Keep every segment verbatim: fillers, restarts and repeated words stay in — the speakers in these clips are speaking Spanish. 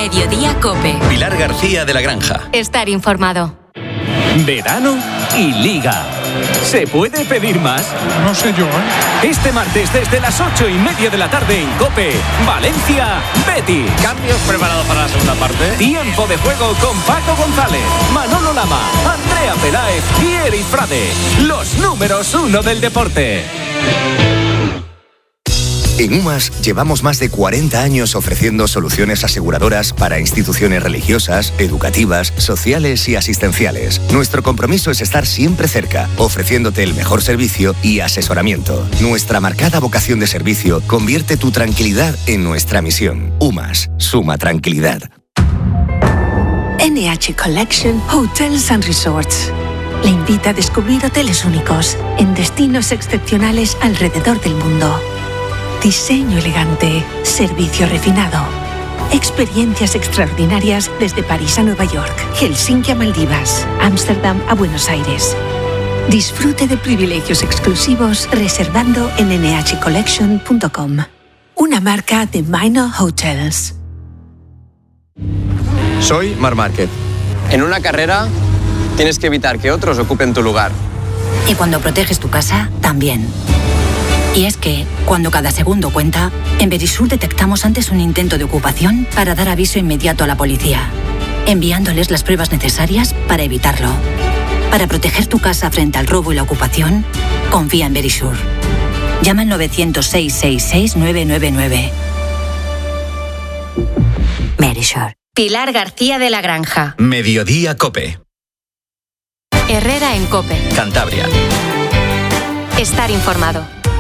Mediodía COPE. Pilar García de la Granja. Estar informado. Verano y Liga. ¿Se puede pedir más? No sé yo, ¿eh? Este martes desde las ocho y media de la tarde en COPE, Valencia, Betis. Cambios preparados para la segunda parte. Tiempo de juego con Paco González, Manolo Lama, Andrea Peláez y Eric Frade. Los números uno del deporte. En UMAS llevamos más de cuarenta años ofreciendo soluciones aseguradoras para instituciones religiosas, educativas, sociales y asistenciales. Nuestro compromiso es estar siempre cerca, ofreciéndote el mejor servicio y asesoramiento. Nuestra marcada vocación de servicio convierte tu tranquilidad en nuestra misión. UMAS, suma tranquilidad. N H Collection Hotels and Resorts le invita a descubrir hoteles únicos en destinos excepcionales alrededor del mundo. Diseño elegante, servicio refinado, experiencias extraordinarias desde París a Nueva York, Helsinki a Maldivas, Ámsterdam a Buenos Aires. Disfrute de privilegios exclusivos reservando en ene hache collection punto com, una marca de Minor Hotels. Soy Marc Márquez. En una carrera tienes que evitar que otros ocupen tu lugar. Y cuando proteges tu casa, también. Y es que, cuando cada segundo cuenta, en Verisur detectamos antes un intento de ocupación para dar aviso inmediato a la policía, enviándoles las pruebas necesarias para evitarlo. Para proteger tu casa frente al robo y la ocupación, confía en Verisur. Llama al novecientos seis seis seis nueve nueve nueve. Verisur. Pilar García de la Granja. Mediodía COPE. Herrera en COPE. Cantabria. Estar informado.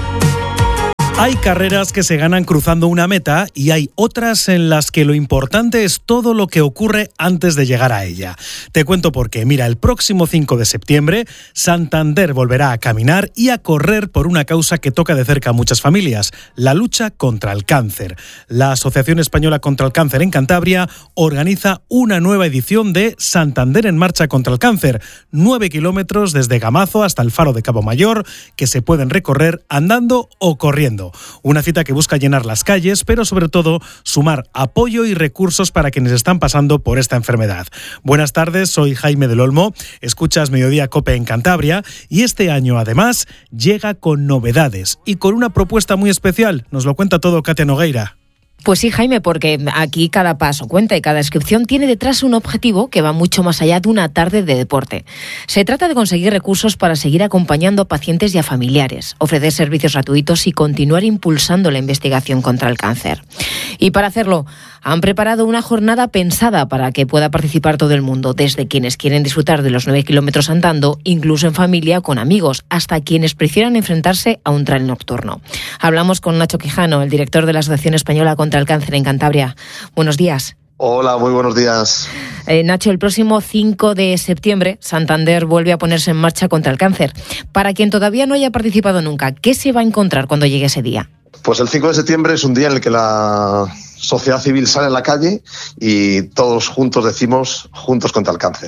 Hay carreras que se ganan cruzando una meta y hay otras en las que lo importante es todo lo que ocurre antes de llegar a ella. Te cuento por qué. Mira, el próximo cinco de septiembre, Santander volverá a caminar y a correr por una causa que toca de cerca a muchas familias, la lucha contra el cáncer. La Asociación Española contra el Cáncer en Cantabria organiza una nueva edición de Santander en Marcha contra el Cáncer. Nueve kilómetros desde Gamazo hasta el Faro de Cabo Mayor que se pueden recorrer andando o corriendo. Una cita que busca llenar las calles, pero sobre todo sumar apoyo y recursos para quienes están pasando por esta enfermedad. Buenas tardes, soy Jaime del Olmo, escuchas Mediodía COPE en Cantabria y este año además llega con novedades y con una propuesta muy especial. Nos lo cuenta todo Katia Nogueira. Pues sí, Jaime, porque aquí cada paso cuenta y cada inscripción tiene detrás un objetivo que va mucho más allá de una tarde de deporte. Se trata de conseguir recursos para seguir acompañando a pacientes y a familiares, ofrecer servicios gratuitos y continuar impulsando la investigación contra el cáncer. Y para hacerlo, han preparado una jornada pensada para que pueda participar todo el mundo, desde quienes quieren disfrutar de los nueve kilómetros andando, incluso en familia, con amigos, hasta quienes prefieran enfrentarse a un trail nocturno. Hablamos con Nacho Quijano, el director de la Asociación Española contra el Cáncer en Cantabria. Buenos días. Hola, muy buenos días. Eh, Nacho, el próximo cinco de septiembre, Santander vuelve a ponerse en marcha contra el cáncer. Para quien todavía no haya participado nunca, ¿qué se va a encontrar cuando llegue ese día? Pues el cinco de septiembre es un día en el que la sociedad civil sale a la calle y todos juntos decimos juntos contra el cáncer.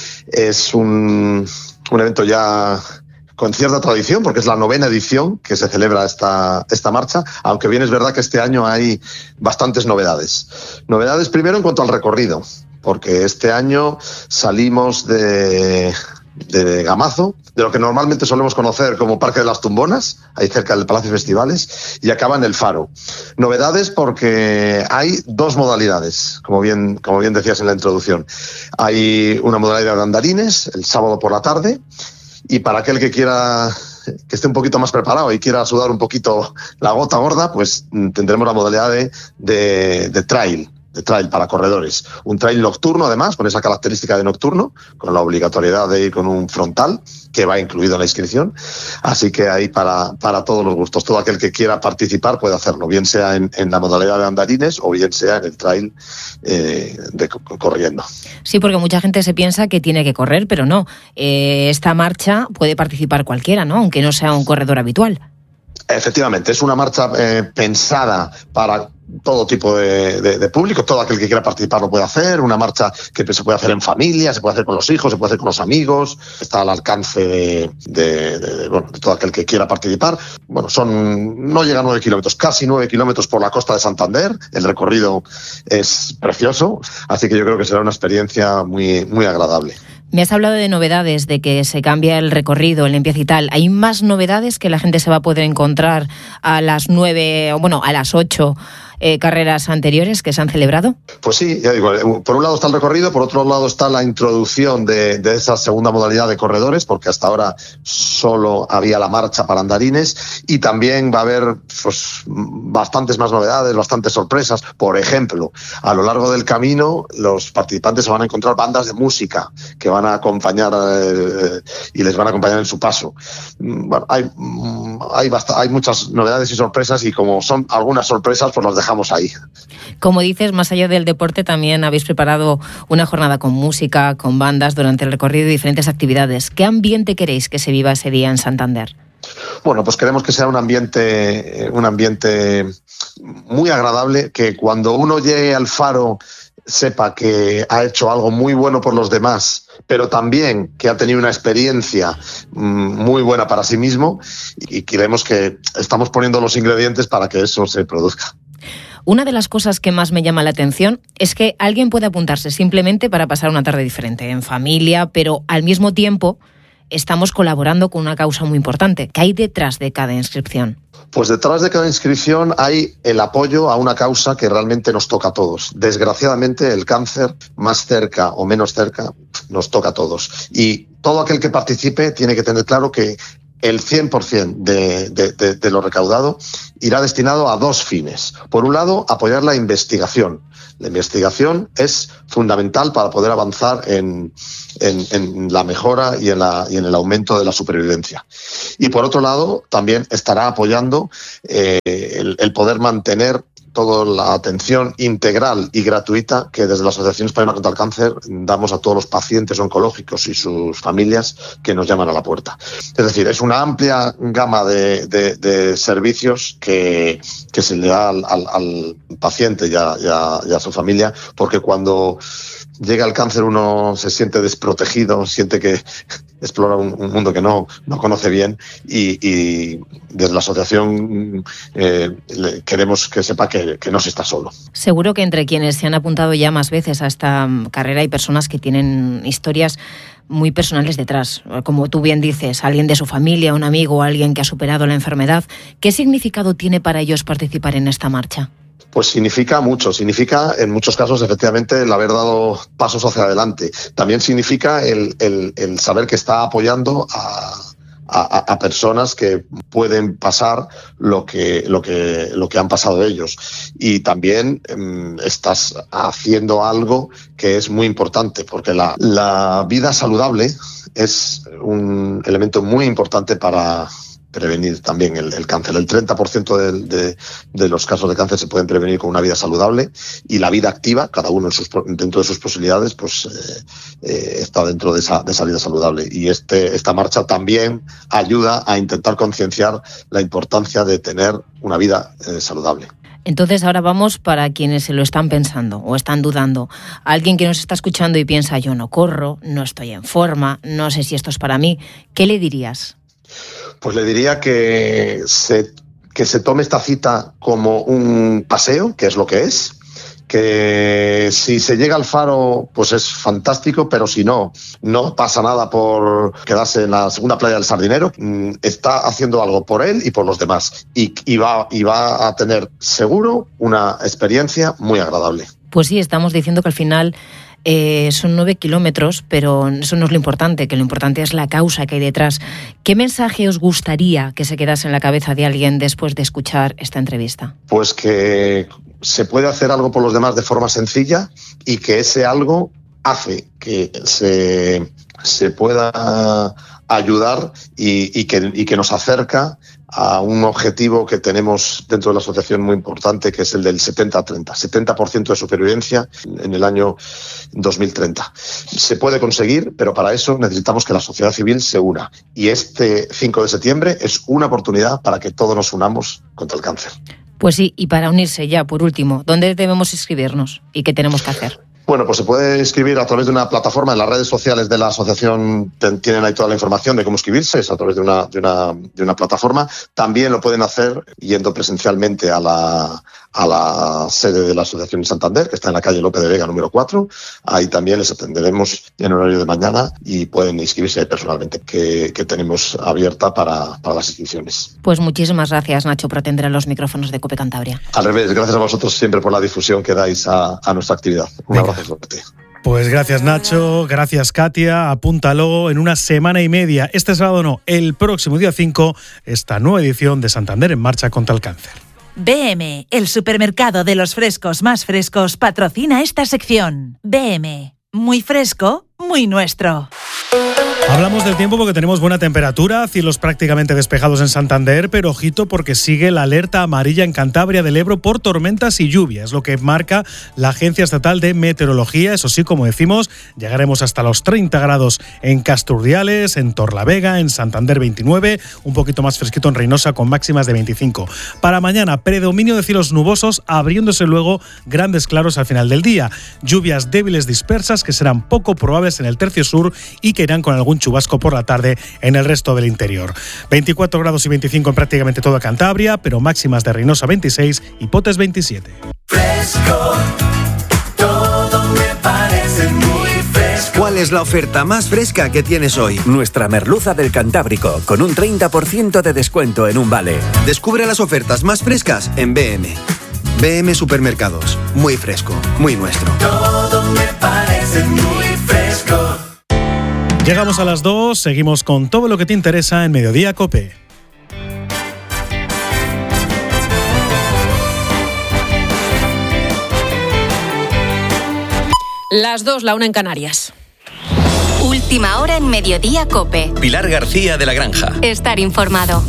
Es un, un evento ya con cierta tradición, porque es la novena edición que se celebra esta, esta marcha, aunque bien es verdad que este año hay bastantes novedades. Novedades primero en cuanto al recorrido, porque este año salimos de, de Gamazo, de lo que normalmente solemos conocer como Parque de las Tumbonas, ahí cerca del Palacio de Festivales, y acaba en el Faro. Novedades porque hay dos modalidades, como bien, como bien decías en la introducción. Hay una modalidad de andarines, el sábado por la tarde, y para aquel que quiera, que esté un poquito más preparado y quiera sudar un poquito la gota gorda, pues tendremos la modalidad de, de, de trail, de trail para corredores. Un trail nocturno, además, con esa característica de nocturno, con la obligatoriedad de ir con un frontal, que va incluido en la inscripción. Así que ahí para, para todos los gustos. Todo aquel que quiera participar puede hacerlo, bien sea en, en la modalidad de andarines o bien sea en el trail eh, de, corriendo. Sí, porque mucha gente se piensa que tiene que correr, pero no. Eh, esta marcha puede participar cualquiera, ¿no? Aunque no sea un corredor habitual. Efectivamente, es una marcha eh, pensada para todo tipo de, de, de público, todo aquel que quiera participar lo puede hacer, una marcha que se puede hacer en familia, se puede hacer con los hijos, se puede hacer con los amigos, está al alcance de, de, de, de, bueno, de todo aquel que quiera participar. Bueno, son no llega a nueve kilómetros, casi nueve kilómetros por la costa de Santander, el recorrido es precioso, así que yo creo que será una experiencia muy, muy agradable. Me has hablado de novedades, de que se cambia el recorrido, el limpieza y tal. ¿Hay más novedades que la gente se va a poder encontrar a las nueve, o bueno, a las ocho eh, carreras anteriores que se han celebrado? Pues sí, ya digo, por un lado está el recorrido, por otro lado está la introducción de, de esa segunda modalidad de corredores, porque hasta ahora solo había la marcha para andarines, y también va a haber pues, bastantes más novedades, bastantes sorpresas. Por ejemplo, a lo largo del camino los participantes se van a encontrar bandas de música que van a acompañar eh, y les van a acompañar en su paso. Bueno, hay, hay, bast- hay muchas novedades y sorpresas, y como son algunas sorpresas, pues las dejamos ahí. Como dices, más allá del deporte, también habéis preparado una jornada con música, con bandas durante el recorrido y diferentes actividades. ¿Qué ambiente queréis que se viva ese día en Santander? Bueno, pues queremos que sea un ambiente, un ambiente muy agradable, que cuando uno llegue al faro sepa que ha hecho algo muy bueno por los demás, pero también que ha tenido una experiencia muy buena para sí mismo, y creemos que estamos poniendo los ingredientes para que eso se produzca. Una de las cosas que más me llama la atención es que alguien puede apuntarse simplemente para pasar una tarde diferente, en familia, pero al mismo tiempo estamos colaborando con una causa muy importante. ¿Qué hay detrás de cada inscripción? Pues detrás de cada inscripción hay el apoyo a una causa que realmente nos toca a todos. Desgraciadamente, el cáncer, más cerca o menos cerca, nos toca a todos. Y todo aquel que participe tiene que tener claro que el cien por ciento de, de, de, de lo recaudado irá destinado a dos fines. Por un lado, apoyar la investigación. La investigación es fundamental para poder avanzar en, en, en la mejora y en, la, y en el aumento de la supervivencia. Y por otro lado, también estará apoyando eh, el, el poder mantener toda la atención integral y gratuita que desde la Asociación Española contra el Cáncer damos a todos los pacientes oncológicos y sus familias que nos llaman a la puerta. Es decir, es una amplia gama de, de, de servicios que, que se le da al, al, al paciente y a, y, a, y a su familia, porque cuando llega el cáncer uno se siente desprotegido, siente que explora un, un mundo que no, no conoce bien, y, y desde la asociación eh, le, queremos que sepa que, que no se está solo. Seguro que entre quienes se han apuntado ya más veces a esta carrera hay personas que tienen historias muy personales detrás. Como tú bien dices, alguien de su familia, un amigo, alguien que ha superado la enfermedad. ¿Qué significado tiene para ellos participar en esta marcha? Pues significa mucho, significa en muchos casos efectivamente el haber dado pasos hacia adelante. También significa el, el, el saber que está apoyando a, a, a personas que pueden pasar lo que, lo que, lo que han pasado ellos. Y también eh, estás haciendo algo que es muy importante, porque la, la vida saludable es un elemento muy importante para prevenir también el, el cáncer. El treinta por ciento de, de, de los casos de cáncer se pueden prevenir con una vida saludable, y la vida activa, cada uno en sus, dentro de sus posibilidades, pues eh, eh, está dentro de esa, de esa vida saludable. Y este, esta marcha también ayuda a intentar concienciar la importancia de tener una vida eh, saludable. Entonces ahora vamos para quienes se lo están pensando o están dudando. Alguien que nos está escuchando y piensa, yo no corro, no estoy en forma, no sé si esto es para mí. ¿Qué le dirías? Pues le diría que se, que se tome esta cita como un paseo, que es lo que es, que si se llega al faro, pues es fantástico, pero si no, no pasa nada por quedarse en la segunda playa del Sardinero. Está haciendo algo por él y por los demás, y, y, va, y va a tener seguro una experiencia muy agradable. Pues sí, estamos diciendo que al final Eh, son nueve kilómetros, pero eso no es lo importante, que lo importante es la causa que hay detrás. ¿Qué mensaje os gustaría que se quedase en la cabeza de alguien después de escuchar esta entrevista? Pues que se puede hacer algo por los demás de forma sencilla, y que ese algo hace que se, se pueda ayudar y, y, que, y que nos acerca a un objetivo que tenemos dentro de la asociación muy importante, que es el del setenta treinta, setenta por ciento de supervivencia en el año dos mil treinta. Se puede conseguir, pero para eso necesitamos que la sociedad civil se una. Y este cinco de septiembre es una oportunidad para que todos nos unamos contra el cáncer. Pues sí, y para unirse ya, por último, ¿dónde debemos inscribirnos y qué tenemos que hacer? Bueno, pues se puede inscribir a través de una plataforma. En las redes sociales de la asociación tienen ahí toda la información de cómo inscribirse, es a través de una, de una, de una plataforma. También lo pueden hacer yendo presencialmente a la, a la sede de la asociación en Santander, que está en la calle Lope de Vega número cuatro. Ahí también les atenderemos en horario de mañana y pueden inscribirse ahí personalmente, que, que tenemos abierta para, para las inscripciones. Pues muchísimas gracias, Nacho, por atender a los micrófonos de COPE Cantabria. Al revés, gracias a vosotros siempre por la difusión que dais a, a nuestra actividad. Un abrazo. Pues gracias, Nacho, gracias, Katia, apúntalo, en una semana y media, este sábado no, el próximo día cinco, esta nueva edición de Santander en marcha contra el cáncer. B M, el supermercado de los frescos más frescos, patrocina esta sección. B M, muy fresco, muy nuestro. Hablamos del tiempo porque tenemos buena temperatura, cielos prácticamente despejados en Santander, pero ojito porque sigue la alerta amarilla en Cantabria del Ebro por tormentas y lluvias, lo que marca la Agencia Estatal de Meteorología. Eso sí, como decimos, llegaremos hasta los treinta grados en Casturdiales, en Torlavega, en Santander veintinueve, un poquito más fresquito en Reynosa con máximas de veinticinco. Para mañana, predominio de cielos nubosos, abriéndose luego grandes claros al final del día. Lluvias débiles dispersas que serán poco probables en el tercio sur y que irán con algún chubasco por la tarde en el resto del interior. veinticuatro grados y veinticinco en prácticamente toda Cantabria, pero máximas de Reynosa veintiséis y Potes veintisiete. Fresco, todo me parece muy fresco. ¿Cuál es la oferta más fresca que tienes hoy? Nuestra merluza del Cantábrico, con un treinta por ciento de descuento en un vale. Descubre las ofertas más frescas en B M. B M Supermercados, muy fresco, muy nuestro. Todo me parece muy fresco. Llegamos a las dos, seguimos con todo lo que te interesa en Mediodía COPE. Las dos, la una en Canarias. Última hora en Mediodía COPE. Pilar García de la Granja. Estar informado.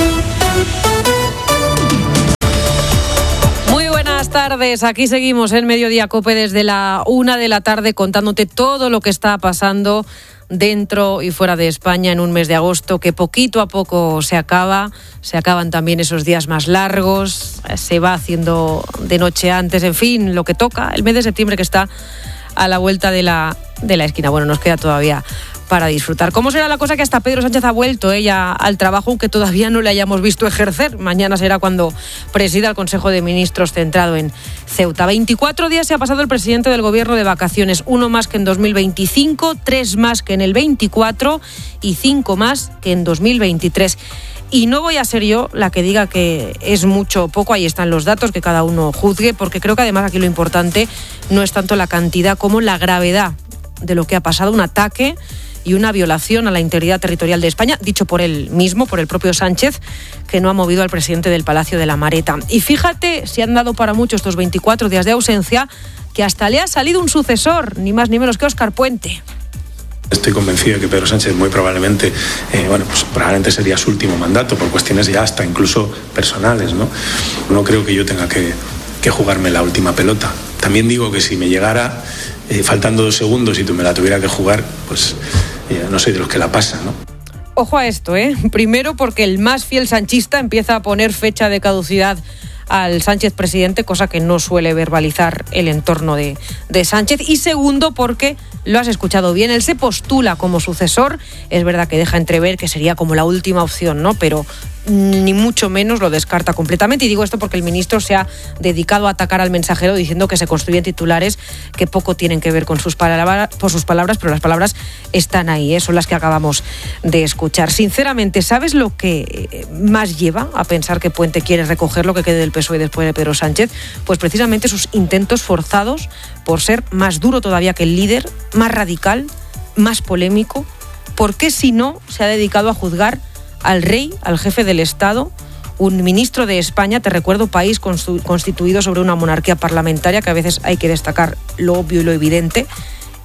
Muy buenas tardes, aquí seguimos en Mediodía COPE desde la una de la tarde contándote todo lo que está pasando dentro y fuera de España en un mes de agosto que poquito a poco se acaba, se acaban también esos días más largos, se va haciendo de noche antes, en fin, lo que toca, el mes de septiembre que está a la vuelta de la, de la esquina. Bueno, nos queda todavía para disfrutar. ¿Cómo será la cosa que hasta Pedro Sánchez ha vuelto ella al trabajo, aunque todavía no le hayamos visto ejercer? Mañana será cuando presida el Consejo de Ministros centrado en Ceuta. veinticuatro días se ha pasado el presidente del Gobierno de vacaciones, uno más que en dos mil veinticinco, tres más que en el veinticuatro y cinco más que en dos mil veintitrés. Y no voy a ser yo la que diga que es mucho o poco, ahí están los datos, que cada uno juzgue, porque creo que además aquí lo importante no es tanto la cantidad como la gravedad de lo que ha pasado, un ataque y una violación a la integridad territorial de España, dicho por él mismo, por el propio Sánchez, que no ha movido al presidente del Palacio de la Mareta. Y fíjate, si han dado para mucho estos veinticuatro días de ausencia, que hasta le ha salido un sucesor, ni más ni menos que Óscar Puente. Estoy convencido de que Pedro Sánchez muy probablemente, eh, bueno, pues probablemente sería su último mandato por cuestiones ya hasta incluso personales, ¿no? No creo que yo tenga que, que jugarme la última pelota. También digo que si me llegara eh, faltando dos segundos y tú me la tuviera que jugar, pues eh, no soy de los que la pasan, ¿no? Ojo a esto, ¿eh? Primero porque el más fiel sanchista empieza a poner fecha de caducidad al Sánchez presidente, cosa que no suele verbalizar el entorno de, de Sánchez. Y segundo, porque, lo has escuchado bien, él se postula como sucesor. Es verdad que deja entrever que sería como la última opción, ¿no? Pero ni mucho menos lo descarta completamente. Y digo esto porque el ministro se ha dedicado a atacar al mensajero diciendo que se construyen titulares que poco tienen que ver con sus palabras, por sus palabras, pero las palabras están ahí, ¿eh? Son las que acabamos de escuchar. Sinceramente, ¿sabes lo que más lleva a pensar que Puente quiere recoger lo que quede del P S O E después de Pedro Sánchez? Pues precisamente sus intentos forzados por ser más duro todavía que el líder, más radical, más polémico. ¿Por qué si no se ha dedicado a juzgar al rey, al jefe del Estado, un ministro de España, te recuerdo, país constituido sobre una monarquía parlamentaria, que a veces hay que destacar lo obvio y lo evidente,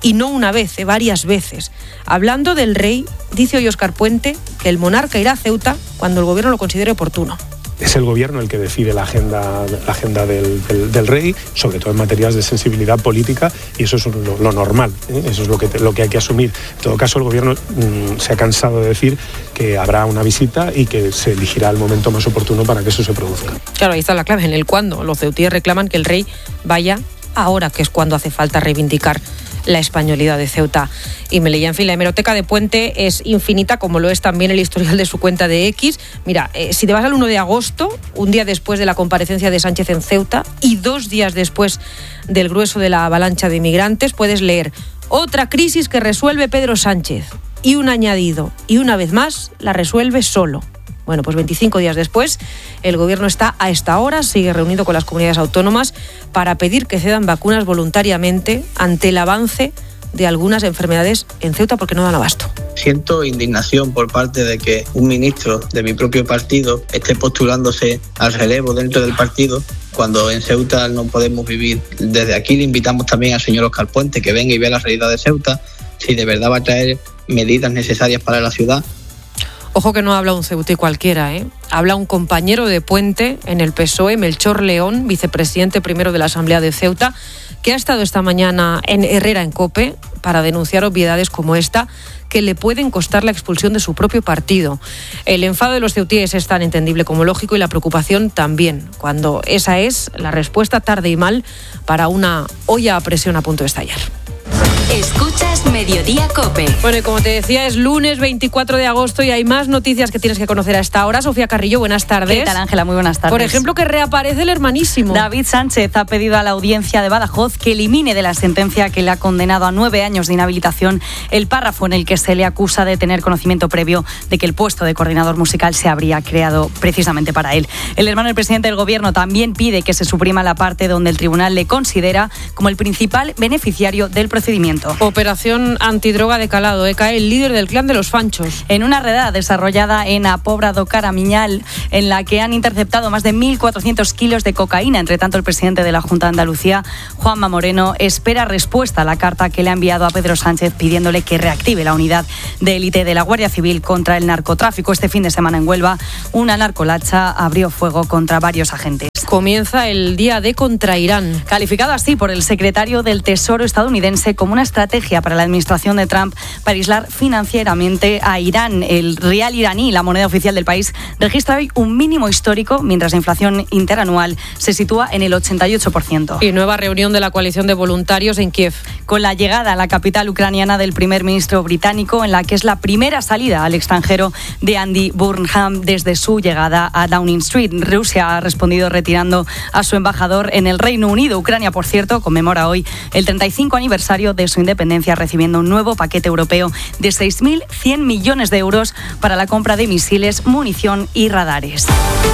Y no una vez, eh, varias veces. Hablando del rey, dice hoy Óscar Puente que el monarca irá a Ceuta cuando el gobierno lo considere oportuno. Es el gobierno el que decide la agenda, la agenda del, del, del rey, sobre todo en materias de sensibilidad política, y eso es lo, lo normal, ¿eh? Eso es lo que, te, lo que hay que asumir. En todo caso, el gobierno mmm, se ha cansado de decir que habrá una visita y que se elegirá el momento más oportuno para que eso se produzca. Claro, ahí está la clave, en el cuándo. Los ceutíes reclaman que el rey vaya ahora, que es cuando hace falta reivindicar la españolidad de Ceuta y Melilla. En fin, la hemeroteca de Puente es infinita, como lo es también el historial de su cuenta de X. Mira, eh, si te vas al uno de agosto, un día después de la comparecencia de Sánchez en Ceuta y dos días después del grueso de la avalancha de inmigrantes, puedes leer: otra crisis que resuelve Pedro Sánchez, y un añadido, y una vez más la resuelve solo. Bueno, pues veinticinco días después, el gobierno está a esta hora, sigue reunido con las comunidades autónomas para pedir que cedan vacunas voluntariamente ante el avance de algunas enfermedades en Ceuta porque no dan abasto. Siento indignación por parte de que un ministro de mi propio partido esté postulándose al relevo dentro del partido cuando en Ceuta no podemos vivir. Desde aquí le invitamos también al señor Óscar Puente que venga y vea la realidad de Ceuta, si de verdad va a traer medidas necesarias para la ciudad. Ojo que no habla un ceutí cualquiera, ¿eh? Habla un compañero de Puente en el P S O E, Melchor León, vicepresidente primero de la Asamblea de Ceuta, que ha estado esta mañana en Herrera en COPE para denunciar obviedades como esta que le pueden costar la expulsión de su propio partido. El enfado de los ceutíes es tan entendible como lógico y la preocupación también, cuando esa es la respuesta tarde y mal para una olla a presión a punto de estallar. Escuchas Mediodía COPE. Bueno, y como te decía, es lunes veinticuatro de agosto y hay más noticias que tienes que conocer a esta hora. Sofía Carrillo, buenas tardes. ¿Qué tal, Ángela? Muy buenas tardes. Por ejemplo, que reaparece el hermanísimo. David Sánchez ha pedido a la audiencia de Badajoz que elimine de la sentencia que le ha condenado a nueve años de inhabilitación el párrafo en el que se le acusa de tener conocimiento previo de que el puesto de coordinador musical se habría creado precisamente para él. El hermano del presidente del gobierno también pide que se suprima la parte donde el tribunal le considera como el principal beneficiario del procedimiento. Operación antidroga de calado, ¿eh? Cae el líder del clan de los Fanchos. En una redada desarrollada en A Pobra do Caramiñal, en la que han interceptado más de mil cuatrocientos kilos de cocaína. Entre tanto, el presidente de la Junta de Andalucía, Juanma Moreno, espera respuesta a la carta que le ha enviado a Pedro Sánchez pidiéndole que reactive la unidad de élite de la Guardia Civil contra el narcotráfico. Este fin de semana en Huelva, una narcolacha abrió fuego contra varios agentes. Comienza el día D contra Irán. Calificado así por el secretario del Tesoro estadounidense como una estrategia para la administración de Trump para aislar financieramente a Irán. El rial iraní, la moneda oficial del país, registra hoy un mínimo histórico, mientras la inflación interanual se sitúa en el ochenta y ocho por ciento. Y nueva reunión de la coalición de voluntarios en Kiev. Con la llegada a la capital ucraniana del primer ministro británico, en la que es la primera salida al extranjero de Andy Burnham desde su llegada a Downing Street. Rusia ha respondido retirando a su embajador en el Reino Unido. Ucrania, por cierto, conmemora hoy el treinta y cinco aniversario de su independencia, recibiendo un nuevo paquete europeo de seis mil cien millones de euros para la compra de misiles, munición y radares.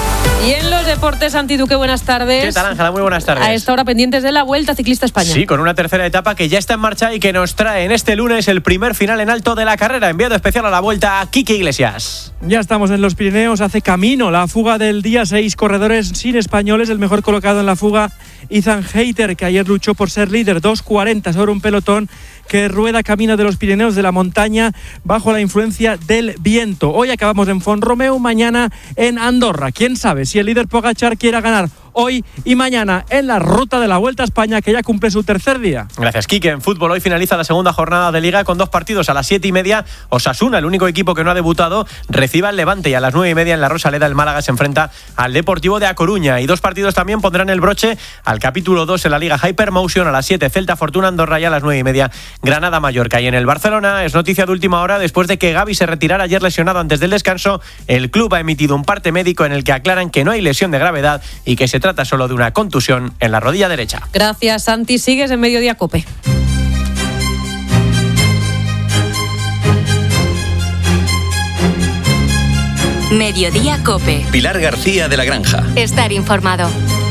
Y en los deportes, Santi Duque, buenas tardes. ¿Qué tal, Ángela? Muy buenas tardes. A esta hora pendientes de la Vuelta Ciclista España. Sí, con una tercera etapa que ya está en marcha y que nos trae en este lunes el primer final en alto de la carrera. Enviado especial a la Vuelta a Quique Iglesias. Ya estamos en los Pirineos, hace camino la fuga del día, seis corredores sin españoles. El mejor colocado en la fuga, Ethan Hayter, que ayer luchó por ser líder, dos cuarenta sobre un pelotón que rueda camino de los Pirineos, de la montaña, bajo la influencia del viento. Hoy acabamos en Font-Romeu, mañana en Andorra. ¿Quién sabe si el líder Pogačar quiera ganar hoy y mañana en la ruta de la Vuelta a España, que ya cumple su tercer día? Gracias, Quique. En fútbol, hoy finaliza la segunda jornada de Liga con dos partidos. A las siete y media, Osasuna, el único equipo que no ha debutado, recibe al Levante, y a las nueve y media en la Rosaleda el Málaga se enfrenta al Deportivo de A Coruña. Y dos partidos también pondrán el broche al capítulo dos en la Liga Hypermotion. A las siete, Celta Fortuna Andorra, y a las nueve y media Granada Mallorca. Y en el Barcelona es noticia de última hora, después de que Gavi se retirara ayer lesionado antes del descanso. El club ha emitido un parte médico en el que aclaran que no hay lesión de gravedad y que se trata solo de una contusión en la rodilla derecha. Gracias, Santi. Sigues en Mediodía COPE. Mediodía COPE. Pilar García de la Granja. Estar informado.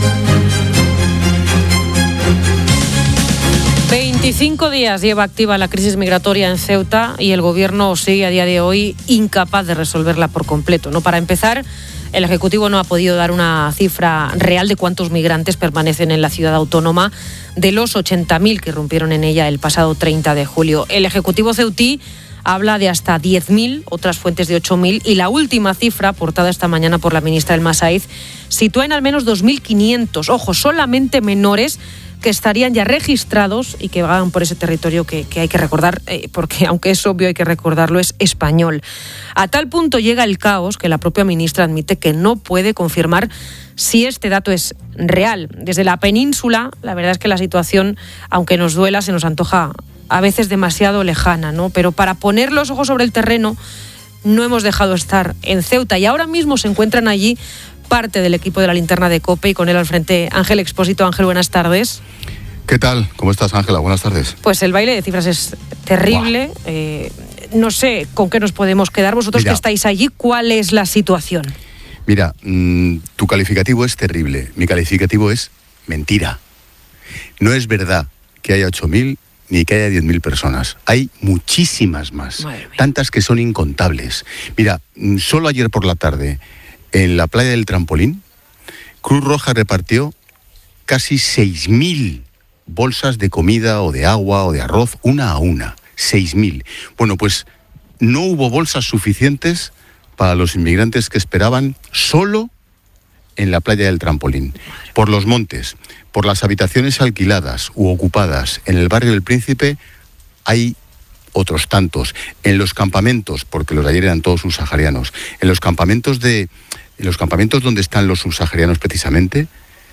veinticinco días lleva activa la crisis migratoria en Ceuta y el gobierno sigue a día de hoy incapaz de resolverla por completo, ¿no? Para empezar, El Ejecutivo no ha podido dar una cifra real de cuántos migrantes permanecen en la ciudad autónoma de los ochenta mil que irrumpieron en ella el pasado treinta de julio. El Ejecutivo ceutí habla de hasta diez mil, otras fuentes de ocho mil, y la última cifra, aportada esta mañana por la ministra El Masaiz, sitúa en al menos dos mil quinientos, ojo, solamente menores que estarían ya registrados y que vagan por ese territorio que, que hay que recordar, eh, porque aunque es obvio hay que recordarlo, es español. A tal punto llega el caos que la propia ministra admite que no puede confirmar si este dato es real. Desde la península, la verdad es que la situación, aunque nos duela, se nos antoja a veces demasiado lejana, ¿no? Pero para poner los ojos sobre el terreno no hemos dejado estar en Ceuta y ahora mismo se encuentran allí parte del equipo de la Linterna de COPE y con él al frente Ángel Expósito. Ángel, buenas tardes. ¿Qué tal? ¿Cómo estás, Ángela? Buenas tardes. Pues el baile de cifras es terrible. Eh, no sé con qué nos podemos quedar. Vosotros Mira, que estáis allí, ¿cuál es la situación? Mira, mmm, tu calificativo es terrible. Mi calificativo es mentira. No es verdad que haya ocho mil ni que haya diez mil personas. Hay muchísimas más. Tantas que son incontables. Mira, solo ayer por la tarde, en la playa del Trampolín, Cruz Roja repartió casi seis mil bolsas de comida o de agua o de arroz, una a una. seis mil. Bueno, pues no hubo bolsas suficientes para los inmigrantes que esperaban solo en la playa del Trampolín. Por los montes, por las habitaciones alquiladas u ocupadas en el barrio del Príncipe, hay otros tantos. En los campamentos, porque los de ayer eran todos subsaharianos, en los campamentos de, en los campamentos donde están los subsaharianos precisamente,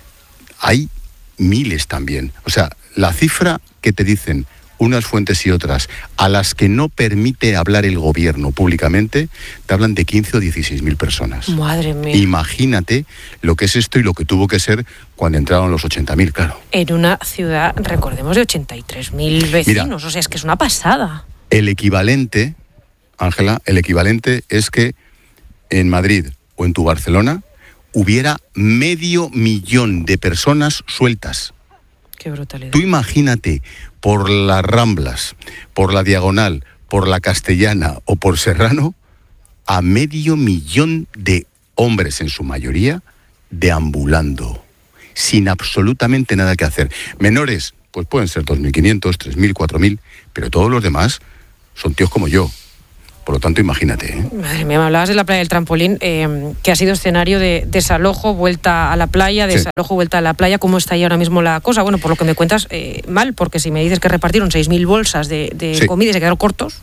hay miles también. O sea, la cifra que te dicen unas fuentes y otras, a las que no permite hablar el gobierno públicamente, te hablan de quince o dieciséis mil personas. Madre mía. Imagínate lo que es esto y lo que tuvo que ser cuando entraron los ochenta mil, claro. En una ciudad, recordemos, de ochenta y tres mil vecinos. Mira, o sea, es que es una pasada. El equivalente, Ángela, el equivalente es que en Madrid o en tu Barcelona hubiera medio millón de personas sueltas. Qué brutalidad. Tú imagínate, por las Ramblas, por la Diagonal, por la Castellana o por Serrano, a medio millón de hombres, en su mayoría, deambulando, sin absolutamente nada que hacer. Menores, pues pueden ser dos mil quinientos, tres mil, cuatro mil, pero todos los demás son tíos como yo. Por lo tanto, imagínate. ¿eh? Madre mía, me hablabas de la playa del Trampolín, eh, que ha sido escenario de desalojo, vuelta a la playa, desalojo, sí. vuelta a la playa. ¿Cómo está ahí ahora mismo la cosa? Bueno, por lo que me cuentas, eh, mal, porque si me dices que repartieron seis mil bolsas de, de sí. comida y se quedaron cortos.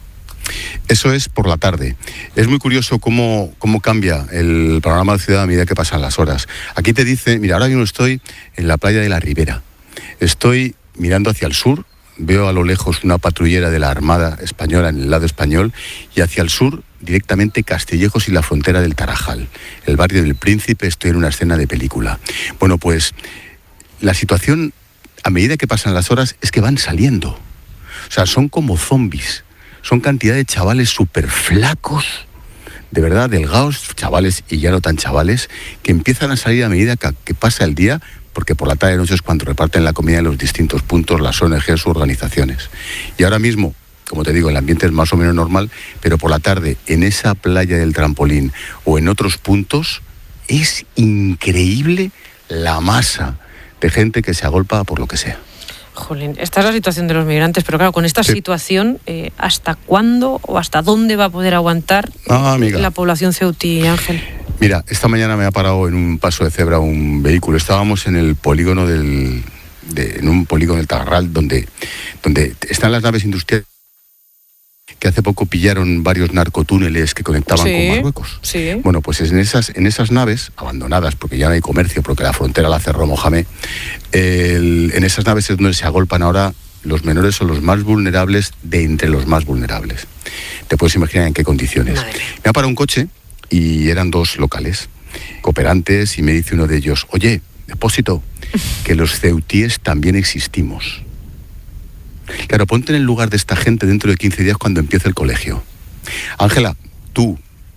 Eso es por la tarde. Es muy curioso cómo, cómo cambia el panorama de la ciudad a medida que pasan las horas. Aquí te dice, mira, ahora mismo estoy en la playa de la Ribera. Estoy mirando hacia el sur. Veo a lo lejos una patrullera de la Armada Española en el lado español y hacia el sur directamente Castillejos y la frontera del Tarajal. El barrio del Príncipe, estoy en una escena de película. Bueno, pues la situación a medida que pasan las horas es que van saliendo. O sea, son como zombies. Son cantidad de chavales súper flacos, de verdad delgados, chavales y ya no tan chavales, que empiezan a salir a medida que, que pasa el día, porque por la tarde y noche es cuando reparten la comida en los distintos puntos, las O N Ges u organizaciones. Y ahora mismo, como te digo, el ambiente es más o menos normal, pero por la tarde, en esa playa del Trampolín o en otros puntos, es increíble la masa de gente que se agolpa por lo que sea. Jolín, esta es la situación de los migrantes, pero claro, con esta sí. situación, eh, ¿hasta cuándo o hasta dónde va a poder aguantar ah, la población ceutí, Ángel? Mira, esta mañana me ha parado en un paso de cebra un vehículo. Estábamos en el polígono del, de, en un polígono del Tarral, donde, donde están las naves industriales que hace poco pillaron varios narcotúneles que conectaban sí, con Marruecos. Sí. Bueno, pues en esas, en esas naves, abandonadas, porque ya no hay comercio, porque la frontera la cerró Mohamed, el, en esas naves es donde se agolpan ahora los menores, son los más vulnerables de entre los más vulnerables. Te puedes imaginar en qué condiciones. Madre. Me ha parado un coche y eran dos locales, cooperantes, y me dice uno de ellos, oye, Expósito, que los ceutíes también existimos. Claro, ponte en el lugar de esta gente dentro de quince días cuando empiece el colegio. Ángela, tú,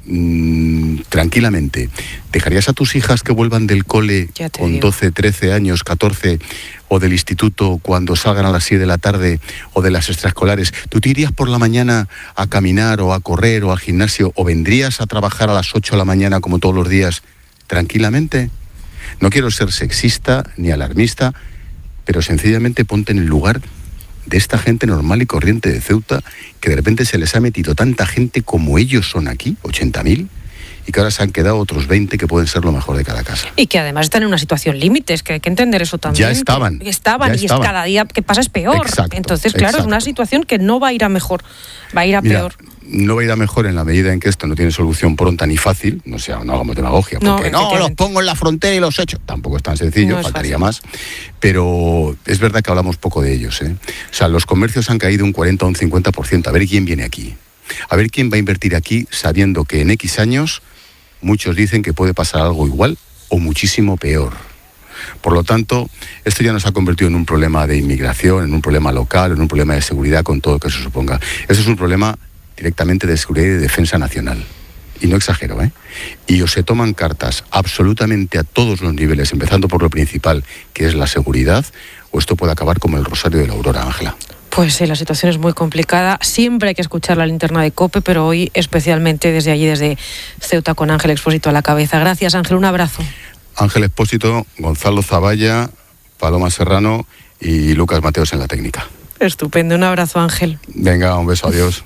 mmm, tranquilamente, ¿dejarías a tus hijas que vuelvan del cole con digo. doce, trece años, catorce, o del instituto cuando salgan a las siete de la tarde, o de las extraescolares? ¿Tú te irías por la mañana a caminar o a correr o al gimnasio, o vendrías a trabajar a las ocho de la mañana como todos los días tranquilamente. No quiero ser sexista ni alarmista, pero sencillamente ponte en el lugar de esta gente normal y corriente de Ceuta, que de repente se les ha metido tanta gente como ellos son aquí, ochenta mil, y que ahora se han quedado otros veinte que pueden ser lo mejor de cada casa. Y que además están en una situación límite, es que hay que entender eso también. Ya estaban. Estaban ya y estaban. es cada día que pasa es peor. Exacto, Entonces, claro, exacto. es una situación que no va a ir a mejor, va a ir a Mira, peor. no va a ir a mejor en la medida en que esto no tiene solución pronta ni fácil, no sea, no hagamos demagogia, No, porque no, los pongo en la frontera y los echo. Tampoco es tan sencillo, No es faltaría fácil. más. Pero es verdad que hablamos poco de ellos, ¿eh? O sea, los comercios han caído un cuarenta o un cincuenta por ciento. A ver quién viene aquí. A ver quién va a invertir aquí sabiendo que en X años muchos dicen que puede pasar algo igual o muchísimo peor. Por lo tanto, esto ya nos ha convertido en un problema de inmigración, en un problema local, en un problema de seguridad con todo lo que se suponga. Eso es un problema directamente de seguridad y de defensa nacional. Y no exagero, ¿eh? Y o se toman cartas absolutamente a todos los niveles, empezando por lo principal, que es la seguridad, o esto puede acabar como el Rosario de la Aurora, Ángela. Pues sí, la situación es muy complicada. Siempre hay que escuchar la linterna de COPE, pero hoy especialmente desde allí, desde Ceuta, con Ángel Expósito a la cabeza. Gracias, Ángel, un abrazo. Ángel Expósito, Gonzalo Zavalla, Paloma Serrano y Lucas Mateos en la técnica. Estupendo, un abrazo, Ángel. Venga, un beso, adiós.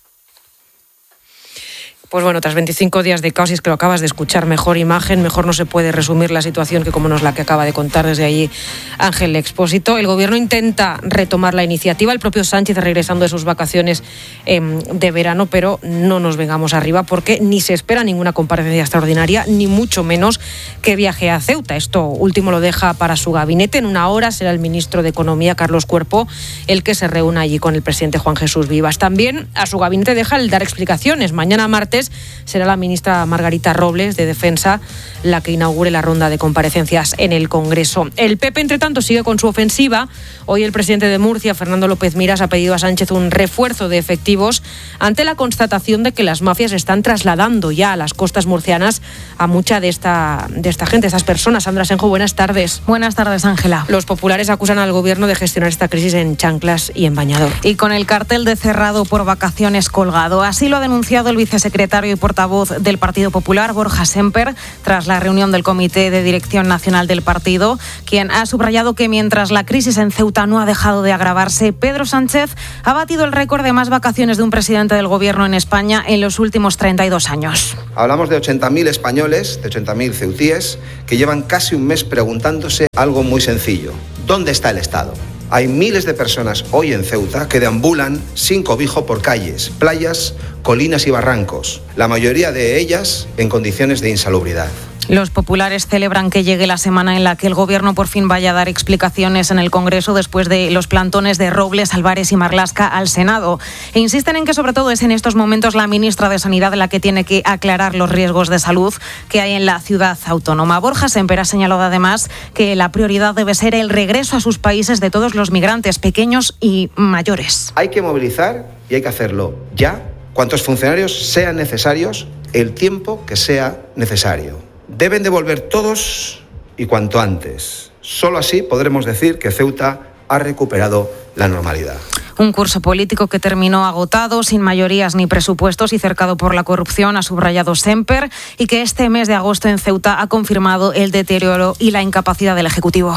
Pues bueno, tras veinticinco días de caos, y es que lo acabas de escuchar, mejor imagen, mejor no se puede resumir la situación que como nos la que acaba de contar desde allí Ángel Expósito. El gobierno intenta retomar la iniciativa, el propio Sánchez regresando de sus vacaciones eh, de verano, pero no nos vengamos arriba porque ni se espera ninguna comparecencia extraordinaria, ni mucho menos que viaje a Ceuta. Esto último lo deja para su gabinete. En una hora será el ministro de Economía, Carlos Cuerpo, el que se reúna allí con el presidente Juan Jesús Vivas. También a su gabinete deja el dar explicaciones. Mañana martes será la ministra Margarita Robles de Defensa la que inaugure la ronda de comparecencias en el Congreso. El P P, entre tanto, sigue con su ofensiva. Hoy el presidente de Murcia, Fernando López Miras, ha pedido a Sánchez un refuerzo de efectivos ante la constatación de que las mafias están trasladando ya a las costas murcianas a mucha de esta, de esta gente, estas personas. Sandra Senjo, buenas tardes. Buenas tardes, Ángela. Los populares acusan al gobierno de gestionar esta crisis en chanclas y en bañador. Y con el cartel de cerrado por vacaciones colgado. Así lo ha denunciado el vicesecretario y portavoz del Partido Popular, Borja Semper, tras la reunión del Comité de Dirección Nacional del partido, quien ha subrayado que mientras la crisis en Ceuta no ha dejado de agravarse, Pedro Sánchez ha batido el récord de más vacaciones de un presidente del gobierno en España en los últimos treinta y dos años. Hablamos de ochenta mil españoles, de ochenta mil ceutíes, que llevan casi un mes preguntándose algo muy sencillo. ¿Dónde está el Estado? Hay miles de personas hoy en Ceuta que deambulan sin cobijo por calles, playas, colinas y barrancos, la mayoría de ellas en condiciones de insalubridad. Los populares celebran que llegue la semana en la que el gobierno por fin vaya a dar explicaciones en el Congreso después de los plantones de Robles, Álvarez y Marlaska al Senado. E insisten en que sobre todo es en estos momentos la ministra de Sanidad la que tiene que aclarar los riesgos de salud que hay en la ciudad autónoma. Borja Semper ha señalado además que la prioridad debe ser el regreso a sus países de todos los migrantes, pequeños y mayores. Hay que movilizar y hay que hacerlo ya, cuantos funcionarios sean necesarios, el tiempo que sea necesario. Deben de volver todos y cuanto antes. Solo así podremos decir que Ceuta ha recuperado la normalidad. Un curso político que terminó agotado, sin mayorías ni presupuestos y cercado por la corrupción, ha subrayado Semper, y que este mes de agosto en Ceuta ha confirmado el deterioro y la incapacidad del Ejecutivo.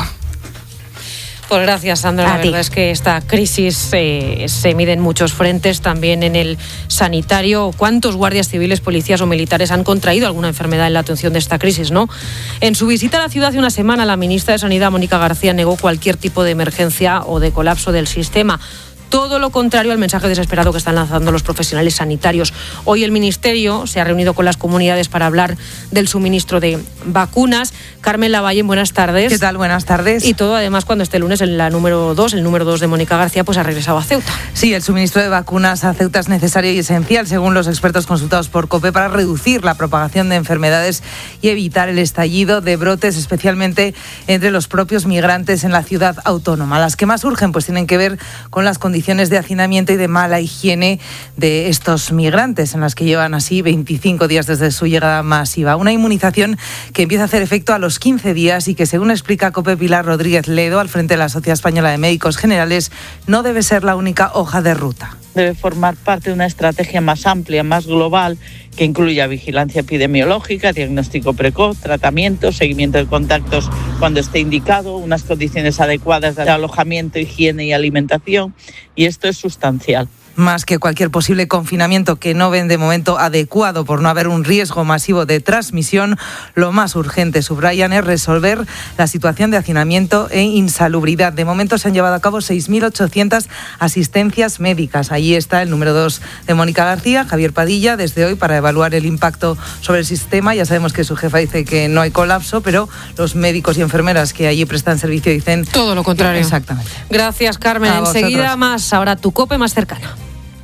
Pues gracias, Sandra. La verdad es que esta crisis eh, se mide en muchos frentes, también en el sanitario. ¿Cuántos guardias civiles, policías o militares han contraído alguna enfermedad en la atención de esta crisis, no? En su visita a la ciudad hace una semana, la ministra de Sanidad, Mónica García, negó cualquier tipo de emergencia o de colapso del sistema. Todo lo contrario al mensaje desesperado que están lanzando los profesionales sanitarios. Hoy el Ministerio se ha reunido con las comunidades para hablar del suministro de vacunas. Carmen Lavalle, buenas tardes. ¿Qué tal? Buenas tardes. Y todo además cuando este lunes en la número dos, el número dos de Mónica García, pues ha regresado a Ceuta. Sí, el suministro de vacunas a Ceuta es necesario y esencial, según los expertos consultados por COPE, para reducir la propagación de enfermedades y evitar el estallido de brotes, especialmente entre los propios migrantes en la ciudad autónoma. Las que más urgen pues tienen que ver con las condiciones de hacinamiento y de mala higiene de estos migrantes, en las que llevan así veinticinco días desde su llegada masiva. Una inmunización que empieza a hacer efecto a los quince días y que, según explica COPE Pilar Rodríguez Ledo, al frente de la Sociedad Española de Médicos Generales, no debe ser la única hoja de ruta. debe formar parte de una estrategia más amplia, más global, que incluya vigilancia epidemiológica, diagnóstico precoz, tratamiento, seguimiento de contactos cuando esté indicado, unas condiciones adecuadas de alojamiento, higiene y alimentación, y esto es sustancial. Más que cualquier posible confinamiento que no ven de momento adecuado por no haber un riesgo masivo de transmisión, lo más urgente, subrayan, es resolver la situación de hacinamiento e insalubridad. De momento se han llevado a cabo seis mil ochocientas asistencias médicas. Allí está el número dos de Mónica García, Javier Padilla, desde hoy para evaluar el impacto sobre el sistema. Ya sabemos que su jefa dice que no hay colapso, pero los médicos y enfermeras que allí prestan servicio dicen todo lo contrario. Exactamente. Gracias, Carmen. Enseguida más. Ahora tu COPE más cercana.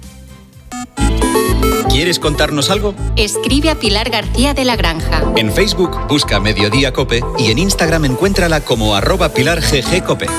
¿Quieres contarnos algo? Escribe a Pilar García de la Granja. En Facebook busca Mediodía Cope y en Instagram encuéntrala como arroba Pilar G G Cope.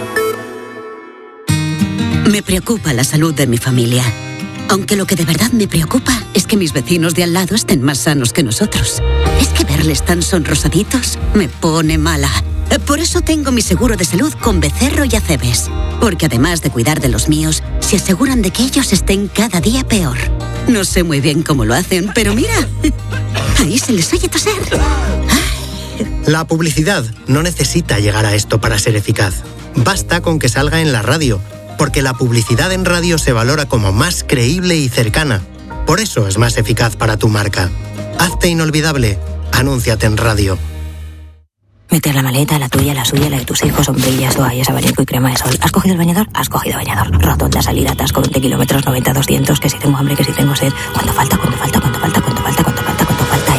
Me preocupa la salud de mi familia. Aunque lo que de verdad me preocupa es que mis vecinos de al lado estén más sanos que nosotros. Es que verles tan sonrosaditos me pone mala. Por eso tengo mi seguro de salud con Becerro y Acebes. Porque además de cuidar de los míos, se aseguran de que ellos estén cada día peor. No sé muy bien cómo lo hacen, pero mira, ahí se les oye toser. La publicidad no necesita llegar a esto para ser eficaz. Basta con que salga en la radio, porque la publicidad en radio se valora como más creíble y cercana. Por eso es más eficaz para tu marca. Hazte inolvidable. Anúnciate en radio. Meter la maleta, la tuya, la suya, la de tus hijos, sombrillas, toallas, abanico y crema de sol. ¿Has cogido el bañador? Has cogido bañador. Rotonda, salida, atasco, veinte kilómetros, noventa, doscientos, que si tengo hambre, que si tengo sed. ¿Cuánto falta? ¿Cuánto falta? ¿Cuánto falta? ¿Cuánto falta? ¿Cuánto falta? ¿Cuánto falta?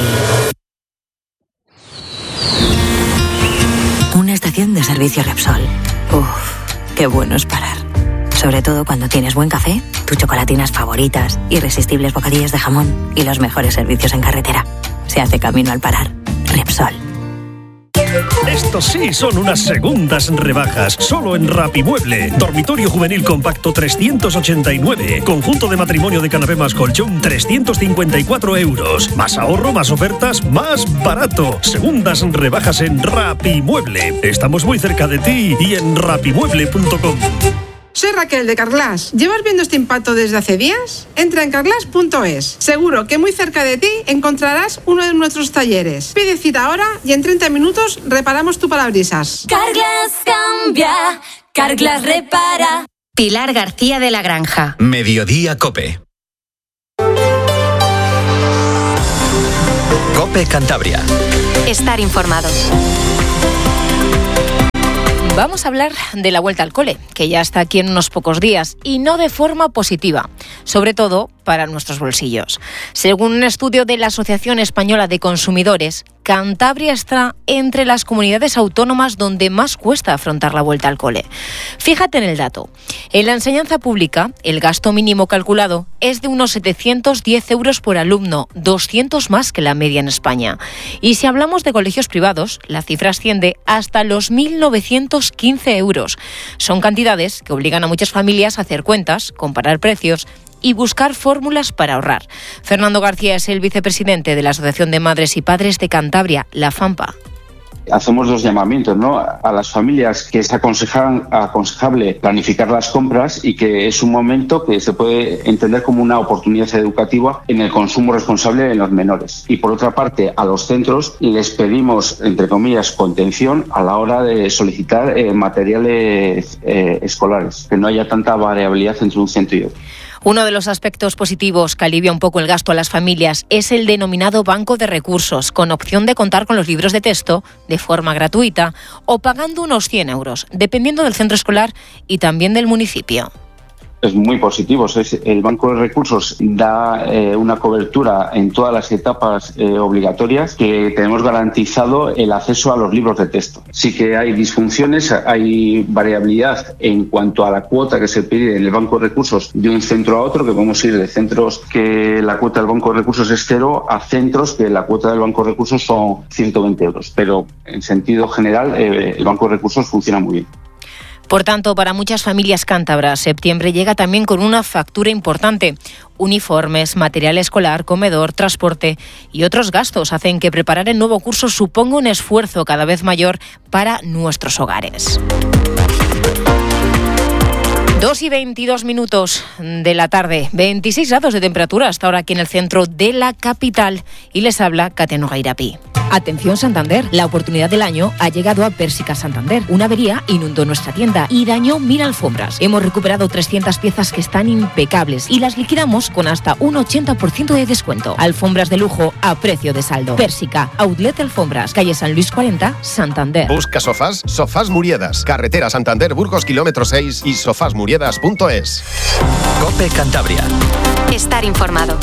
Y... una estación de servicio Repsol. Uf, qué bueno es parar. Sobre todo cuando tienes buen café, tus chocolatinas favoritas, irresistibles bocadillos de jamón y los mejores servicios en carretera. Se hace camino al parar. Repsol. Estos sí son unas segundas rebajas, solo en Rapimueble. Dormitorio juvenil compacto trescientos ochenta y nueve. Conjunto de matrimonio de canapé más colchón trescientos cincuenta y cuatro euros. Más ahorro, más ofertas, más barato. Segundas rebajas en Rapimueble. Estamos muy cerca de ti y en rapimueble punto com. Soy Raquel de Carglass. ¿Llevas viendo este impacto desde hace días? Entra en carglass punto es. Seguro que muy cerca de ti encontrarás uno de nuestros talleres. Pide cita ahora y en treinta minutos reparamos tu parabrisas. Carglass cambia, Carglass repara. Pilar García de la Granja. Mediodía Cope. Cope Cantabria. Estar informado. Vamos a hablar de la vuelta al cole, que ya está aquí en unos pocos días, y no de forma positiva, sobre todo para nuestros bolsillos. Según un estudio de la Asociación Española de Consumidores, Cantabria está entre las comunidades autónomas donde más cuesta afrontar la vuelta al cole. Fíjate en el dato. En la enseñanza pública, el gasto mínimo calculado es de unos setecientos diez euros por alumno, doscientos más que la media en España. Y si hablamos de colegios privados, la cifra asciende hasta los mil novecientos quince euros. Son cantidades que obligan a muchas familias a hacer cuentas, comparar precios y buscar fórmulas para ahorrar. Fernando García es el vicepresidente de la Asociación de Madres y Padres de Cantabria, la FAMPA. Hacemos dos llamamientos, ¿no? A las familias que es aconsejan, aconsejable planificar las compras y que es un momento que se puede entender como una oportunidad educativa en el consumo responsable en los menores. Y por otra parte, a los centros les pedimos, entre comillas, contención a la hora de solicitar eh, materiales eh, escolares, que no haya tanta variabilidad entre un centro y otro. Uno de los aspectos positivos que alivia un poco el gasto a las familias es el denominado banco de recursos, con opción de contar con los libros de texto de forma gratuita o pagando unos cien euros, dependiendo del centro escolar y también del municipio. Es muy positivo. El Banco de Recursos da eh, una cobertura en todas las etapas eh, obligatorias, que tenemos garantizado el acceso a los libros de texto. Sí que hay disfunciones, hay variabilidad en cuanto a la cuota que se pide en el Banco de Recursos de un centro a otro, que podemos ir de centros que la cuota del Banco de Recursos es cero a centros que la cuota del Banco de Recursos son ciento veinte euros. Pero en sentido general eh, el Banco de Recursos funciona muy bien. Por tanto, para muchas familias cántabras, septiembre llega también con una factura importante. Uniformes, material escolar, comedor, transporte y otros gastos hacen que preparar el nuevo curso suponga un esfuerzo cada vez mayor para nuestros hogares. dos y veintidós minutos de la tarde, veintiséis grados de temperatura hasta ahora aquí en el centro de la capital. Y les habla Katia Nogairapi. Atención Santander, la oportunidad del año ha llegado a Pérsica Santander. Una avería inundó nuestra tienda y dañó mil alfombras. Hemos recuperado trescientas piezas que están impecables y las liquidamos con hasta un ochenta por ciento de descuento. Alfombras de lujo a precio de saldo. Pérsica, Outlet Alfombras, calle San Luis cuarenta, Santander. Busca sofás, Sofás Muriedas, carretera Santander Burgos kilómetro seis y sofás muriedas punto es. COPE Cantabria. Estar informado.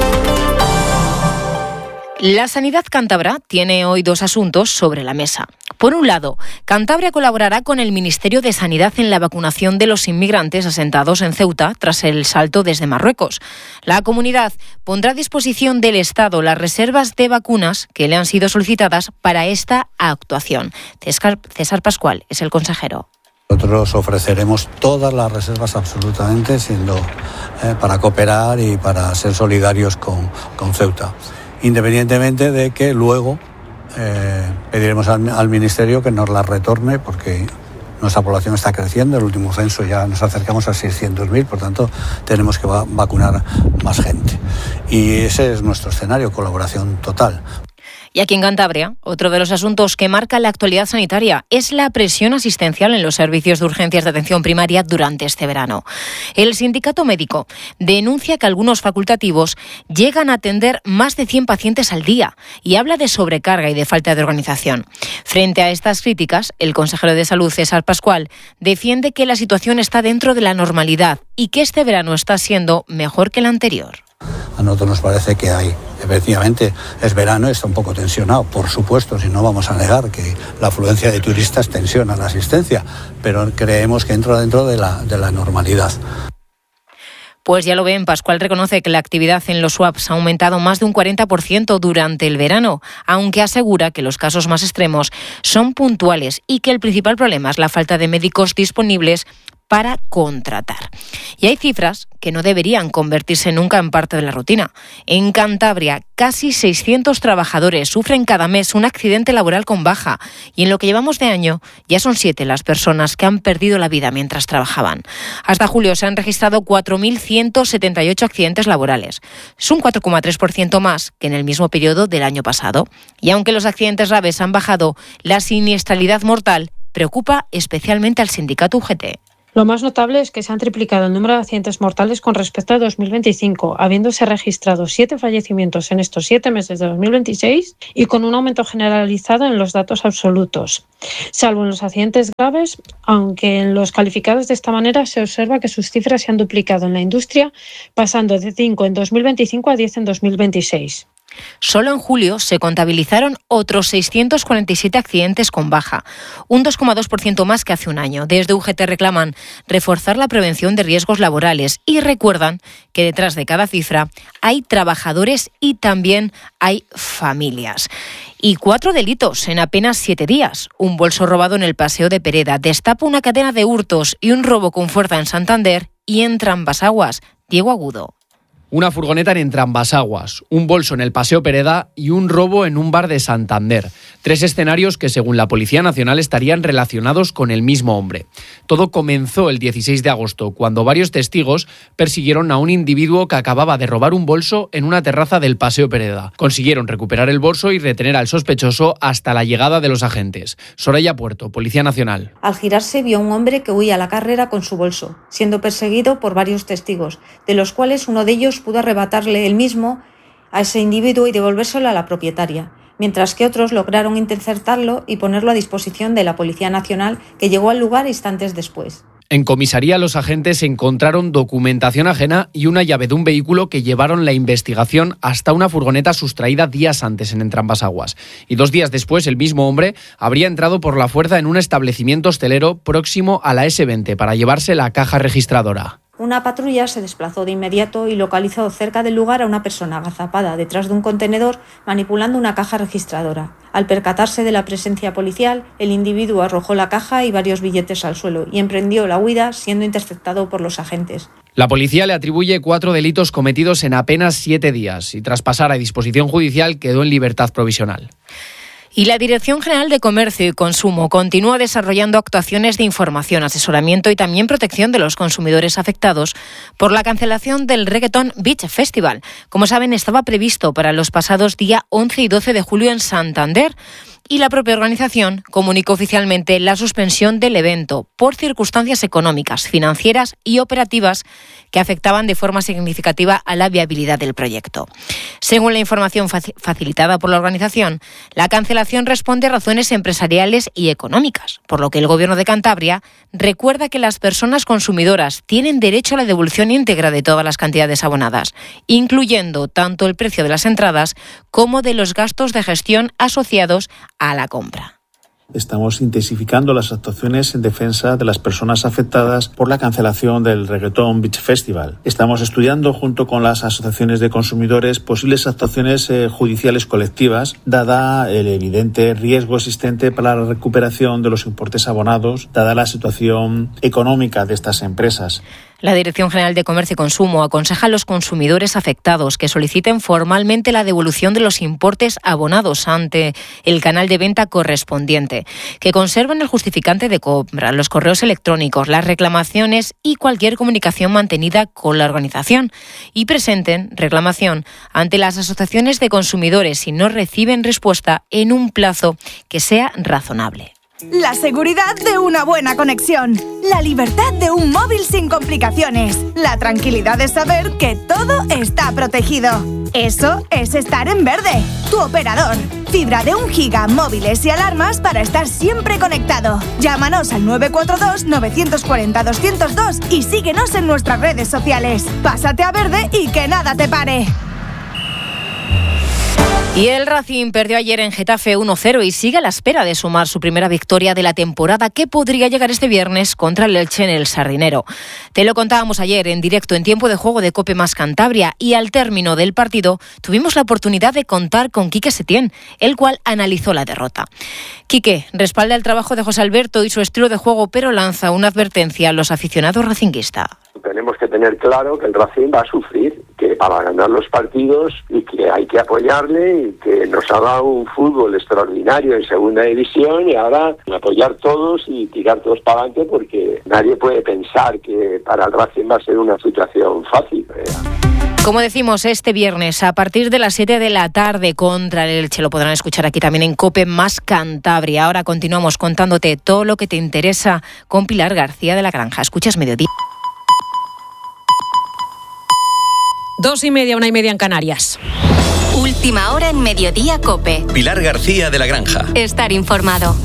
La sanidad cántabra tiene hoy dos asuntos sobre la mesa. Por un lado, Cantabria colaborará con el Ministerio de Sanidad en la vacunación de los inmigrantes asentados en Ceuta tras el salto desde Marruecos. La comunidad pondrá a disposición del Estado las reservas de vacunas que le han sido solicitadas para esta actuación. César, César Pascual es el consejero. Nosotros ofreceremos todas las reservas absolutamente, siendo eh, para cooperar y para ser solidarios con, con Ceuta. Independientemente de que luego eh, pediremos al, al Ministerio que nos la retorne, porque nuestra población está creciendo. El último censo ya nos acercamos a seiscientos mil, por tanto tenemos que va- vacunar más gente. Y ese es nuestro escenario, colaboración total. Y aquí en Cantabria, otro de los asuntos que marca la actualidad sanitaria es la presión asistencial en los servicios de urgencias de atención primaria durante este verano. El sindicato médico denuncia que algunos facultativos llegan a atender más de cien pacientes al día y habla de sobrecarga y de falta de organización. Frente a estas críticas, el consejero de Salud, César Pascual, defiende que la situación está dentro de la normalidad y que este verano está siendo mejor que el anterior. A nosotros nos parece que hay, efectivamente, es verano y está un poco tensionado, por supuesto, si no vamos a negar que la afluencia de turistas tensiona la asistencia, pero creemos que entra dentro de la, de la normalidad. Pues ya lo ven, Pascual reconoce que la actividad en los S W A Ps ha aumentado más de un cuarenta por ciento durante el verano, aunque asegura que los casos más extremos son puntuales y que el principal problema es la falta de médicos disponibles para contratar. Y hay cifras que no deberían convertirse nunca en parte de la rutina. En Cantabria, casi seiscientos trabajadores sufren cada mes un accidente laboral con baja, y en lo que llevamos de año ya son siete las personas que han perdido la vida mientras trabajaban. Hasta julio se han registrado cuatro mil ciento setenta y ocho accidentes laborales. Es un cuatro coma tres por ciento más que en el mismo periodo del año pasado. Y aunque los accidentes graves han bajado, la siniestralidad mortal preocupa especialmente al sindicato U G T. Lo más notable es que se han triplicado el número de accidentes mortales con respecto a dos mil veinticinco, habiéndose registrado siete fallecimientos en estos siete meses de dos mil veintiséis y con un aumento generalizado en los datos absolutos. Salvo en los accidentes graves, aunque en los calificados de esta manera se observa que sus cifras se han duplicado en la industria, pasando de cinco en dos mil veinticinco a diez en dos mil veintiséis. Solo en julio se contabilizaron otros seiscientos cuarenta y siete accidentes con baja, un dos coma dos por ciento más que hace un año. Desde U G T reclaman reforzar la prevención de riesgos laborales y recuerdan que detrás de cada cifra hay trabajadores y también hay familias. Y cuatro delitos en apenas siete días. Un bolso robado en el Paseo de Pereda destapa una cadena de hurtos y un robo con fuerza en Santander y en Trambasaguas. Diego Agudo. Una furgoneta en Entrambasaguas, un bolso en el Paseo Pereda y un robo en un bar de Santander. Tres escenarios que, según la Policía Nacional, estarían relacionados con el mismo hombre. Todo comenzó el dieciséis de agosto, cuando varios testigos persiguieron a un individuo que acababa de robar un bolso en una terraza del Paseo Pereda. Consiguieron recuperar el bolso y retener al sospechoso hasta la llegada de los agentes. Soraya Puerto, Policía Nacional. Al girarse vio a un hombre que huía a la carrera con su bolso, siendo perseguido por varios testigos, de los cuales uno de ellos pudo arrebatarle el mismo a ese individuo y devolvérselo a la propietaria, mientras que otros lograron interceptarlo y ponerlo a disposición de la Policía Nacional, que llegó al lugar instantes después. En comisaría, los agentes encontraron documentación ajena y una llave de un vehículo que llevaron la investigación hasta una furgoneta sustraída días antes en Entrambasaguas. Y dos días después, el mismo hombre habría entrado por la fuerza en un establecimiento hostelero próximo a la ese veinte para llevarse la caja registradora. Una patrulla se desplazó de inmediato y localizó cerca del lugar a una persona agazapada detrás de un contenedor manipulando una caja registradora. Al percatarse de la presencia policial, el individuo arrojó la caja y varios billetes al suelo y emprendió la huida, siendo interceptado por los agentes. La policía le atribuye cuatro delitos cometidos en apenas siete días y tras pasar a disposición judicial quedó en libertad provisional. Y la Dirección General de Comercio y Consumo continúa desarrollando actuaciones de información, asesoramiento y también protección de los consumidores afectados por la cancelación del Reggaeton Beach Festival. Como saben, estaba previsto para los pasados día once y doce de julio en Santander. Y la propia organización comunicó oficialmente la suspensión del evento por circunstancias económicas, financieras y operativas que afectaban de forma significativa a la viabilidad del proyecto. Según la información facilitada por la organización, la cancelación responde a razones empresariales y económicas, por lo que el Gobierno de Cantabria recuerda que las personas consumidoras tienen derecho a la devolución íntegra de todas las cantidades abonadas, incluyendo tanto el precio de las entradas como de los gastos de gestión asociados a la compra. Estamos intensificando las actuaciones en defensa de las personas afectadas por la cancelación del Reggaeton Beach Festival. Estamos estudiando junto con las asociaciones de consumidores posibles actuaciones eh, judiciales colectivas, dada el evidente riesgo existente para la recuperación de los importes abonados, dada la situación económica de estas empresas. La Dirección General de Comercio y Consumo aconseja a los consumidores afectados que soliciten formalmente la devolución de los importes abonados ante el canal de venta correspondiente, que conserven el justificante de compra, los correos electrónicos, las reclamaciones y cualquier comunicación mantenida con la organización y presenten reclamación ante las asociaciones de consumidores si no reciben respuesta en un plazo que sea razonable. La seguridad de una buena conexión, la libertad de un móvil sin complicaciones, la tranquilidad de saber que todo está protegido. Eso es estar en Verde, tu operador. Fibra de un giga, móviles y alarmas para estar siempre conectado. Llámanos al nueve cuatro dos, nueve cuatro cero, dos cero dos y síguenos en nuestras redes sociales. Pásate a Verde y que nada te pare. Y el Racing perdió ayer en Getafe uno cero y sigue a la espera de sumar su primera victoria de la temporada que podría llegar este viernes contra el Elche en el Sardinero. Te lo contábamos ayer en directo en tiempo de juego de COPE más Cantabria y al término del partido tuvimos la oportunidad de contar con Quique Setién, el cual analizó la derrota. Quique respalda el trabajo de José Alberto y su estilo de juego, pero lanza una advertencia a los aficionados racinguistas. Tenemos que tener claro que el Racing va a sufrir, que para ganar los partidos y que hay que apoyarle y que nos haga un fútbol extraordinario en segunda división y ahora apoyar todos y tirar todos para adelante porque nadie puede pensar que para el Racing va a ser una situación fácil. Como decimos, este viernes a partir de las siete de la tarde contra el Elche, lo podrán escuchar aquí también en COPE más Cantabria. Ahora continuamos contándote todo lo que te interesa con Pilar García de la Granja. Escuchas Mediodía. Dos y media, una y media en Canarias. Última hora en Mediodía COPE. Pilar García de la Granja. Estar informado.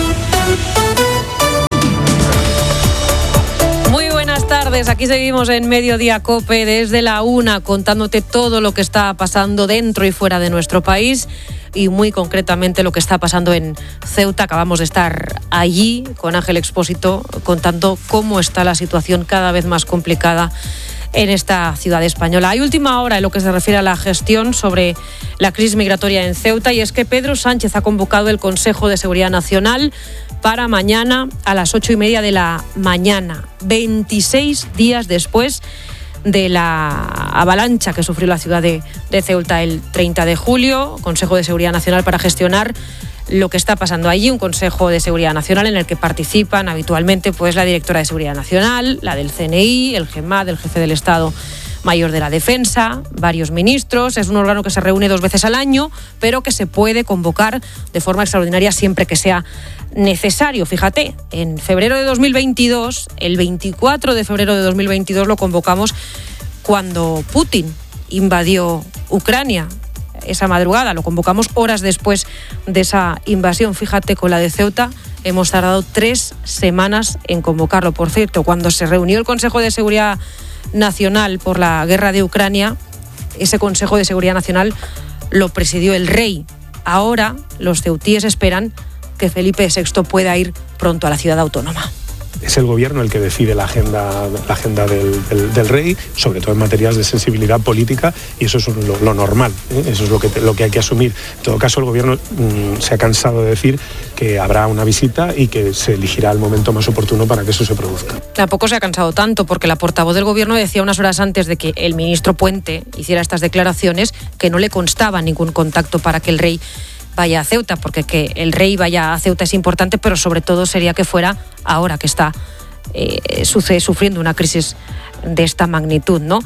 Muy buenas tardes, aquí seguimos en Mediodía COPE desde la una contándote todo lo que está pasando dentro y fuera de nuestro país y muy concretamente lo que está pasando en Ceuta. Acabamos de estar allí con Ángel Expósito contando cómo está la situación cada vez más complicada en esta ciudad española. Hay última hora en lo que se refiere a la gestión sobre la crisis migratoria en Ceuta y es que Pedro Sánchez ha convocado el Consejo de Seguridad Nacional para mañana a las ocho y media de la mañana, veintiséis días después de la avalancha que sufrió la ciudad de, de Ceuta el treinta de julio. Consejo de Seguridad Nacional para gestionar lo que está pasando allí, un Consejo de Seguridad Nacional en el que participan habitualmente pues la directora de Seguridad Nacional, la del C N I, el GEMAD, el jefe del Estado Mayor de la Defensa, varios ministros. Es un órgano que se reúne dos veces al año, pero que se puede convocar de forma extraordinaria siempre que sea necesario. Fíjate, en febrero de dos mil veintidós, el veinticuatro de febrero de dos mil veintidós lo convocamos cuando Putin invadió Ucrania. Esa madrugada lo convocamos horas después de esa invasión. Fíjate, con la de Ceuta hemos tardado tres semanas en convocarlo. Por cierto, cuando se reunió el Consejo de Seguridad Nacional por la guerra de Ucrania, ese Consejo de Seguridad Nacional lo presidió el rey. Ahora los ceutíes esperan que Felipe sexto pueda ir pronto a la ciudad autónoma. Es el gobierno el que decide la agenda, la agenda del, del, del rey, sobre todo en materias de sensibilidad política, y eso es lo, lo normal, ¿eh? Eso es lo que, lo que hay que asumir. En todo caso, el gobierno mmm, se ha cansado de decir que habrá una visita y que se elegirá el momento más oportuno para que eso se produzca. Tampoco se ha cansado tanto, porque la portavoz del gobierno decía unas horas antes de que el ministro Puente hiciera estas declaraciones que no le constaba ningún contacto para que el rey vaya a Ceuta, porque que el rey vaya a Ceuta es importante, pero sobre todo sería que fuera ahora que está eh, sucede, sufriendo una crisis de esta magnitud, ¿no?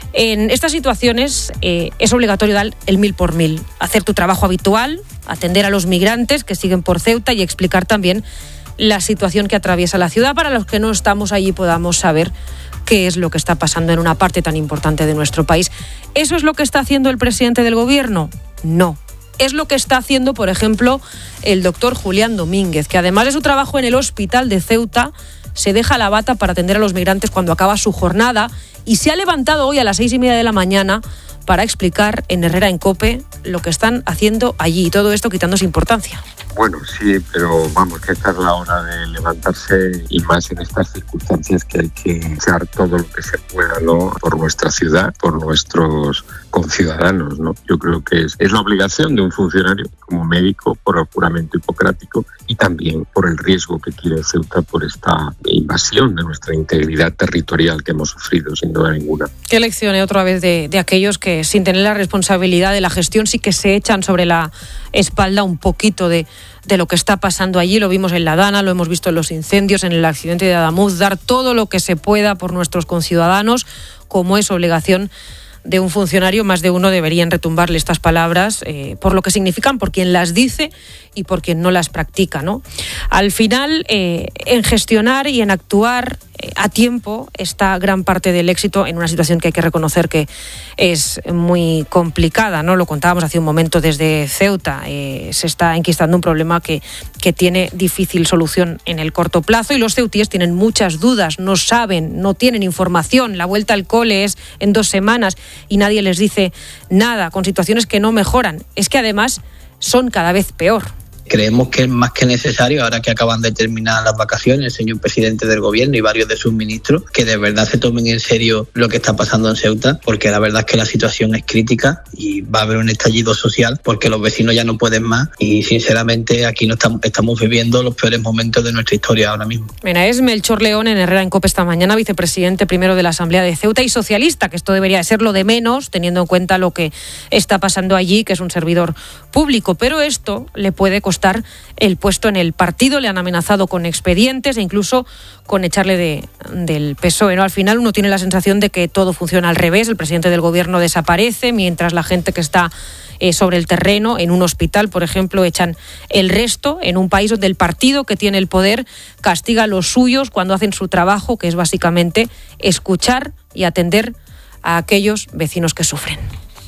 En estas situaciones eh, es obligatorio dar el mil por mil, hacer tu trabajo habitual, atender a los migrantes que siguen por Ceuta y explicar también la situación que atraviesa la ciudad para los que no estamos allí podamos saber qué es lo que está pasando en una parte tan importante de nuestro país. ¿Eso es lo que está haciendo el presidente del gobierno? No. Es lo que está haciendo, por ejemplo, el doctor Julián Domínguez, que además de su trabajo en el hospital de Ceuta, se deja la bata para atender a los migrantes cuando acaba su jornada y se ha levantado hoy a las seis y media de la mañana para explicar en Herrera en COPE lo que están haciendo allí y todo esto quitándose importancia. Bueno, sí, pero vamos, que esta es la hora de levantarse y más en estas circunstancias que hay que echar todo lo que se pueda, ¿no? Por nuestra ciudad, por nuestros conciudadanos, ¿no? Yo creo que es, es la obligación de un funcionario como médico por el juramento hipocrático y también por el riesgo que quiere Ceuta por esta invasión de nuestra integridad territorial que hemos sufrido, sin duda ninguna. Qué lección, ¿eh? Otra vez de, de aquellos que sin tener la responsabilidad de la gestión sí que se echan sobre la espalda un poquito de, de lo que está pasando allí. Lo vimos en La Dana, lo hemos visto en los incendios, en el accidente de Adamuz, dar todo lo que se pueda por nuestros conciudadanos, como es obligación de un funcionario. Más de uno deberían retumbarle estas palabras eh, por lo que significan, por quien las dice y por quien no las practica, ¿no? Al final, eh, en gestionar y en actuar eh, a tiempo está gran parte del éxito en una situación que hay que reconocer que es muy complicada, ¿no? Lo contábamos hace un momento desde Ceuta. Eh, se está enquistando un problema que, que tiene difícil solución en el corto plazo y los ceutíes tienen muchas dudas, no saben, no tienen información. La vuelta al cole es en dos semanas y nadie les dice nada, con situaciones que no mejoran. Es que además son cada vez peor. Creemos que es más que necesario, ahora que acaban de terminar las vacaciones, el señor presidente del gobierno y varios de sus ministros, que de verdad se tomen en serio lo que está pasando en Ceuta, porque la verdad es que la situación es crítica y va a haber un estallido social porque los vecinos ya no pueden más y sinceramente aquí no estamos, estamos viviendo los peores momentos de nuestra historia ahora mismo. Mira, es Melchor León en Herrera en COPE esta mañana, vicepresidente primero de la Asamblea de Ceuta y socialista, que esto debería ser lo de menos, teniendo en cuenta lo que está pasando allí, que es un servidor público, pero esto le puede costar el puesto en el partido. Le han amenazado con expedientes e incluso con echarle de, del P S O E, ¿no? Al final uno tiene la sensación de que todo funciona al revés. El presidente del gobierno desaparece mientras la gente que está eh, sobre el terreno, en un hospital, por ejemplo, echan el resto, en un país donde el partido que tiene el poder castiga a los suyos cuando hacen su trabajo, que es básicamente escuchar y atender a aquellos vecinos que sufren.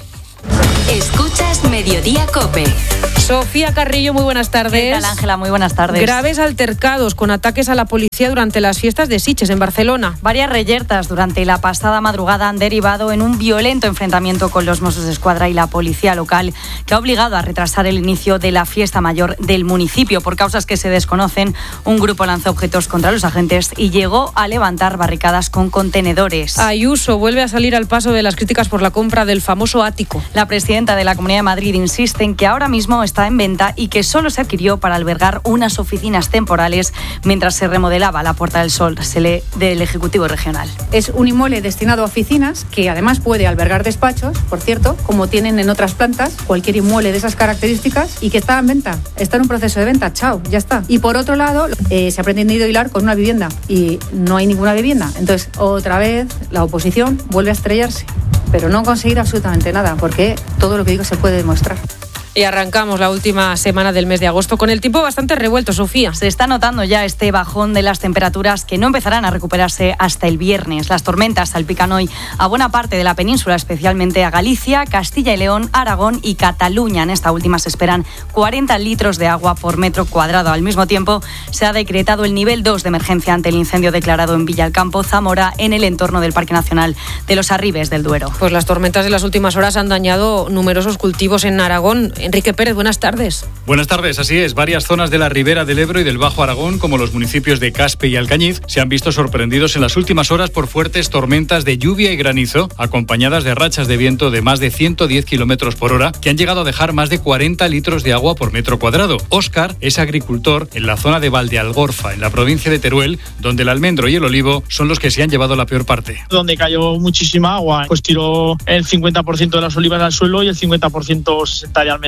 Escuchas Mediodía COPE. Sofía Carrillo, muy buenas tardes. ¿Qué tal, Ángela? Muy buenas tardes. Graves altercados con ataques a la policía durante las fiestas de Sitges en Barcelona. Varias reyertas durante la pasada madrugada han derivado en un violento enfrentamiento con los Mossos d'Esquadra y la policía local, que ha obligado a retrasar el inicio de la fiesta mayor del municipio. Por causas que se desconocen, un grupo lanzó objetos contra los agentes y llegó a levantar barricadas con contenedores. Ayuso vuelve a salir al paso de las críticas por la compra del famoso ático. La presidenta de la Comunidad de Madrid insiste en que ahora mismo está en venta y que solo se adquirió para albergar unas oficinas temporales mientras se remodelaba la Puerta del Sol, se lee del Ejecutivo Regional. Es un inmueble destinado a oficinas que además puede albergar despachos, por cierto, como tienen en otras plantas, cualquier inmueble de esas características y que está en venta, está en un proceso de venta, chao, ya está. Y por otro lado, eh, se ha pretendido hilar con una vivienda y no hay ninguna vivienda. Entonces, otra vez, la oposición vuelve a estrellarse, pero no conseguir absolutamente nada, porque todo lo que digo se puede demostrar. Y arrancamos la última semana del mes de agosto con el tiempo bastante revuelto, Sofía. Se está notando ya este bajón de las temperaturas que no empezarán a recuperarse hasta el viernes. Las tormentas salpican hoy a buena parte de la península, especialmente a Galicia, Castilla y León, Aragón y Cataluña. En esta última se esperan cuarenta litros de agua por metro cuadrado. Al mismo tiempo, se ha decretado el nivel dos de emergencia ante el incendio declarado en Villalcampo, Zamora, en el entorno del Parque Nacional de los Arribes del Duero. Pues las tormentas de las últimas horas han dañado numerosos cultivos en Aragón. Enrique Pérez, buenas tardes. Buenas tardes, así es. Varias zonas de la ribera del Ebro y del Bajo Aragón, como los municipios de Caspe y Alcañiz, se han visto sorprendidos en las últimas horas por fuertes tormentas de lluvia y granizo, acompañadas de rachas de viento de más de ciento diez kilómetros por hora, que han llegado a dejar más de cuarenta litros de agua por metro cuadrado. Óscar es agricultor en la zona de Valdealgorfa, en la provincia de Teruel, donde el almendro y el olivo son los que se han llevado la peor parte. Donde cayó muchísima agua, pues tiró el cincuenta por ciento de las olivas al suelo y el cincuenta por ciento de almendro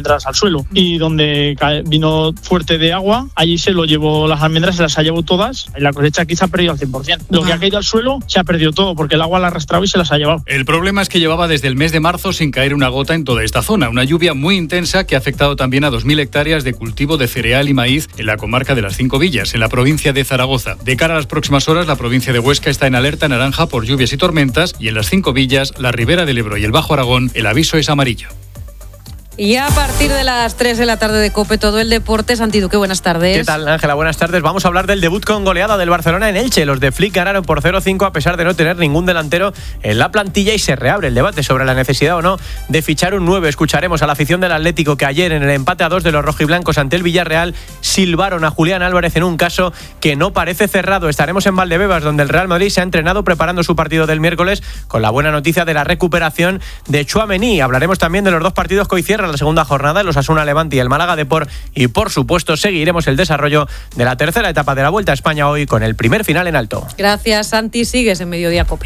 almendras al suelo. Y donde vino fuerte de agua, allí se lo llevó las almendras, se las ha llevado todas. Y la cosecha aquí se ha perdido al cien por ciento. Lo que ha caído al suelo se ha perdido todo, porque el agua la ha arrastrado y se las ha llevado. El problema es que llevaba desde el mes de marzo sin caer una gota en toda esta zona. Una lluvia muy intensa que ha afectado también a dos mil hectáreas de cultivo de cereal y maíz en la comarca de las Cinco Villas, en la provincia de Zaragoza. De cara a las próximas horas, la provincia de Huesca está en alerta naranja por lluvias y tormentas, y en las Cinco Villas, la Ribera del Ebro y el Bajo Aragón, el aviso es amarillo. Y a partir de las tres de la tarde de COPE, todo el deporte. Santi Duque, buenas tardes. ¿Qué tal, Ángela? Buenas tardes. Vamos a hablar del debut con goleada del Barcelona en Elche. Los de Flick ganaron por cero cinco a pesar de no tener ningún delantero en la plantilla, y se reabre el debate sobre la necesidad o no de fichar un nueve. Escucharemos a la afición del Atlético, que ayer en el empate a dos de los rojiblancos ante el Villarreal silbaron a Julián Álvarez en un caso que no parece cerrado. Estaremos en Valdebebas, donde el Real Madrid se ha entrenado preparando su partido del miércoles, con la buena noticia de la recuperación de Tchouaméni. Hablaremos también de los dos partidos que hoy cierran la segunda jornada, el Osasuna Levante y el Málaga Depor, y por supuesto seguiremos el desarrollo de la tercera etapa de la Vuelta a España hoy, con el primer final en alto. Gracias, Santi. Sigues en Mediodía COPE.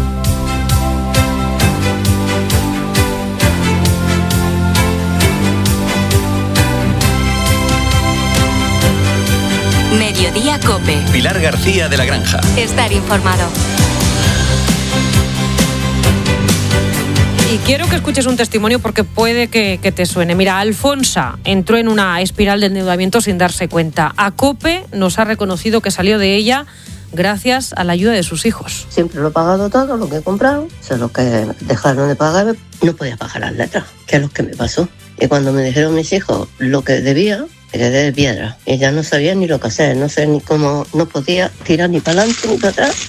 Mediodía COPE. Pilar García de la Granja. Estar informado. Y quiero que escuches un testimonio porque puede que, que te suene. Mira, Alfonsa entró en una espiral de endeudamiento sin darse cuenta. A COPE nos ha reconocido que salió de ella gracias a la ayuda de sus hijos. Siempre lo he pagado todo, lo que he comprado. O sea, lo que dejaron de pagar, no podía pagar las letras, que es lo que me pasó. Y cuando me dijeron mis hijos lo que debía, me quedé de piedra. Y ya no sabía ni lo que hacer, no sé ni cómo, no podía tirar ni para adelante ni para atrás.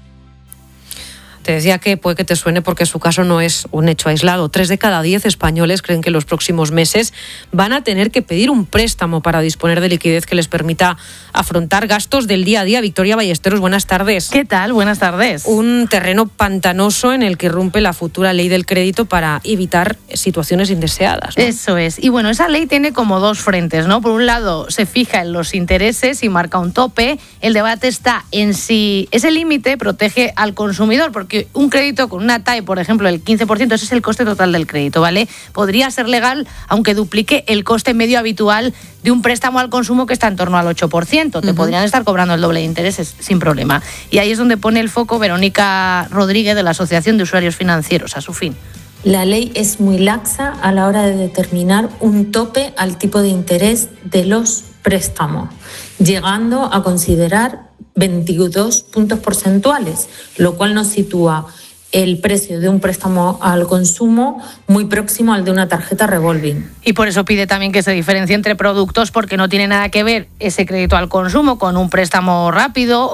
Te decía que puede que te suene porque su caso no es un hecho aislado. Tres de cada diez españoles creen que en los próximos meses van a tener que pedir un préstamo para disponer de liquidez que les permita afrontar gastos del día a día. Victoria Ballesteros, buenas tardes. ¿Qué tal? Buenas tardes. Un terreno pantanoso en el que irrumpe la futura ley del crédito para evitar situaciones indeseadas, ¿no? Eso es. Y bueno, esa ley tiene como dos frentes, ¿no? Por un lado, se fija en los intereses y marca un tope. El debate está en si ese límite protege al consumidor, porque un crédito con una T A E, por ejemplo, el quince por ciento, ese es el coste total del crédito, ¿vale? Podría ser legal, aunque duplique el coste medio habitual de un préstamo al consumo, que está en torno al ocho por ciento. Te uh-huh. podrían estar cobrando el doble de intereses sin problema. Y ahí es donde pone el foco Verónica Rodríguez, de la Asociación de Usuarios Financieros, a su fin. La ley es muy laxa a la hora de determinar un tope al tipo de interés de los préstamos, llegando a considerar veintidós puntos porcentuales, lo cual nos sitúa el precio de un préstamo al consumo muy próximo al de una tarjeta revolving. Y por eso pide también que se diferencie entre productos, porque no tiene nada que ver ese crédito al consumo con un préstamo rápido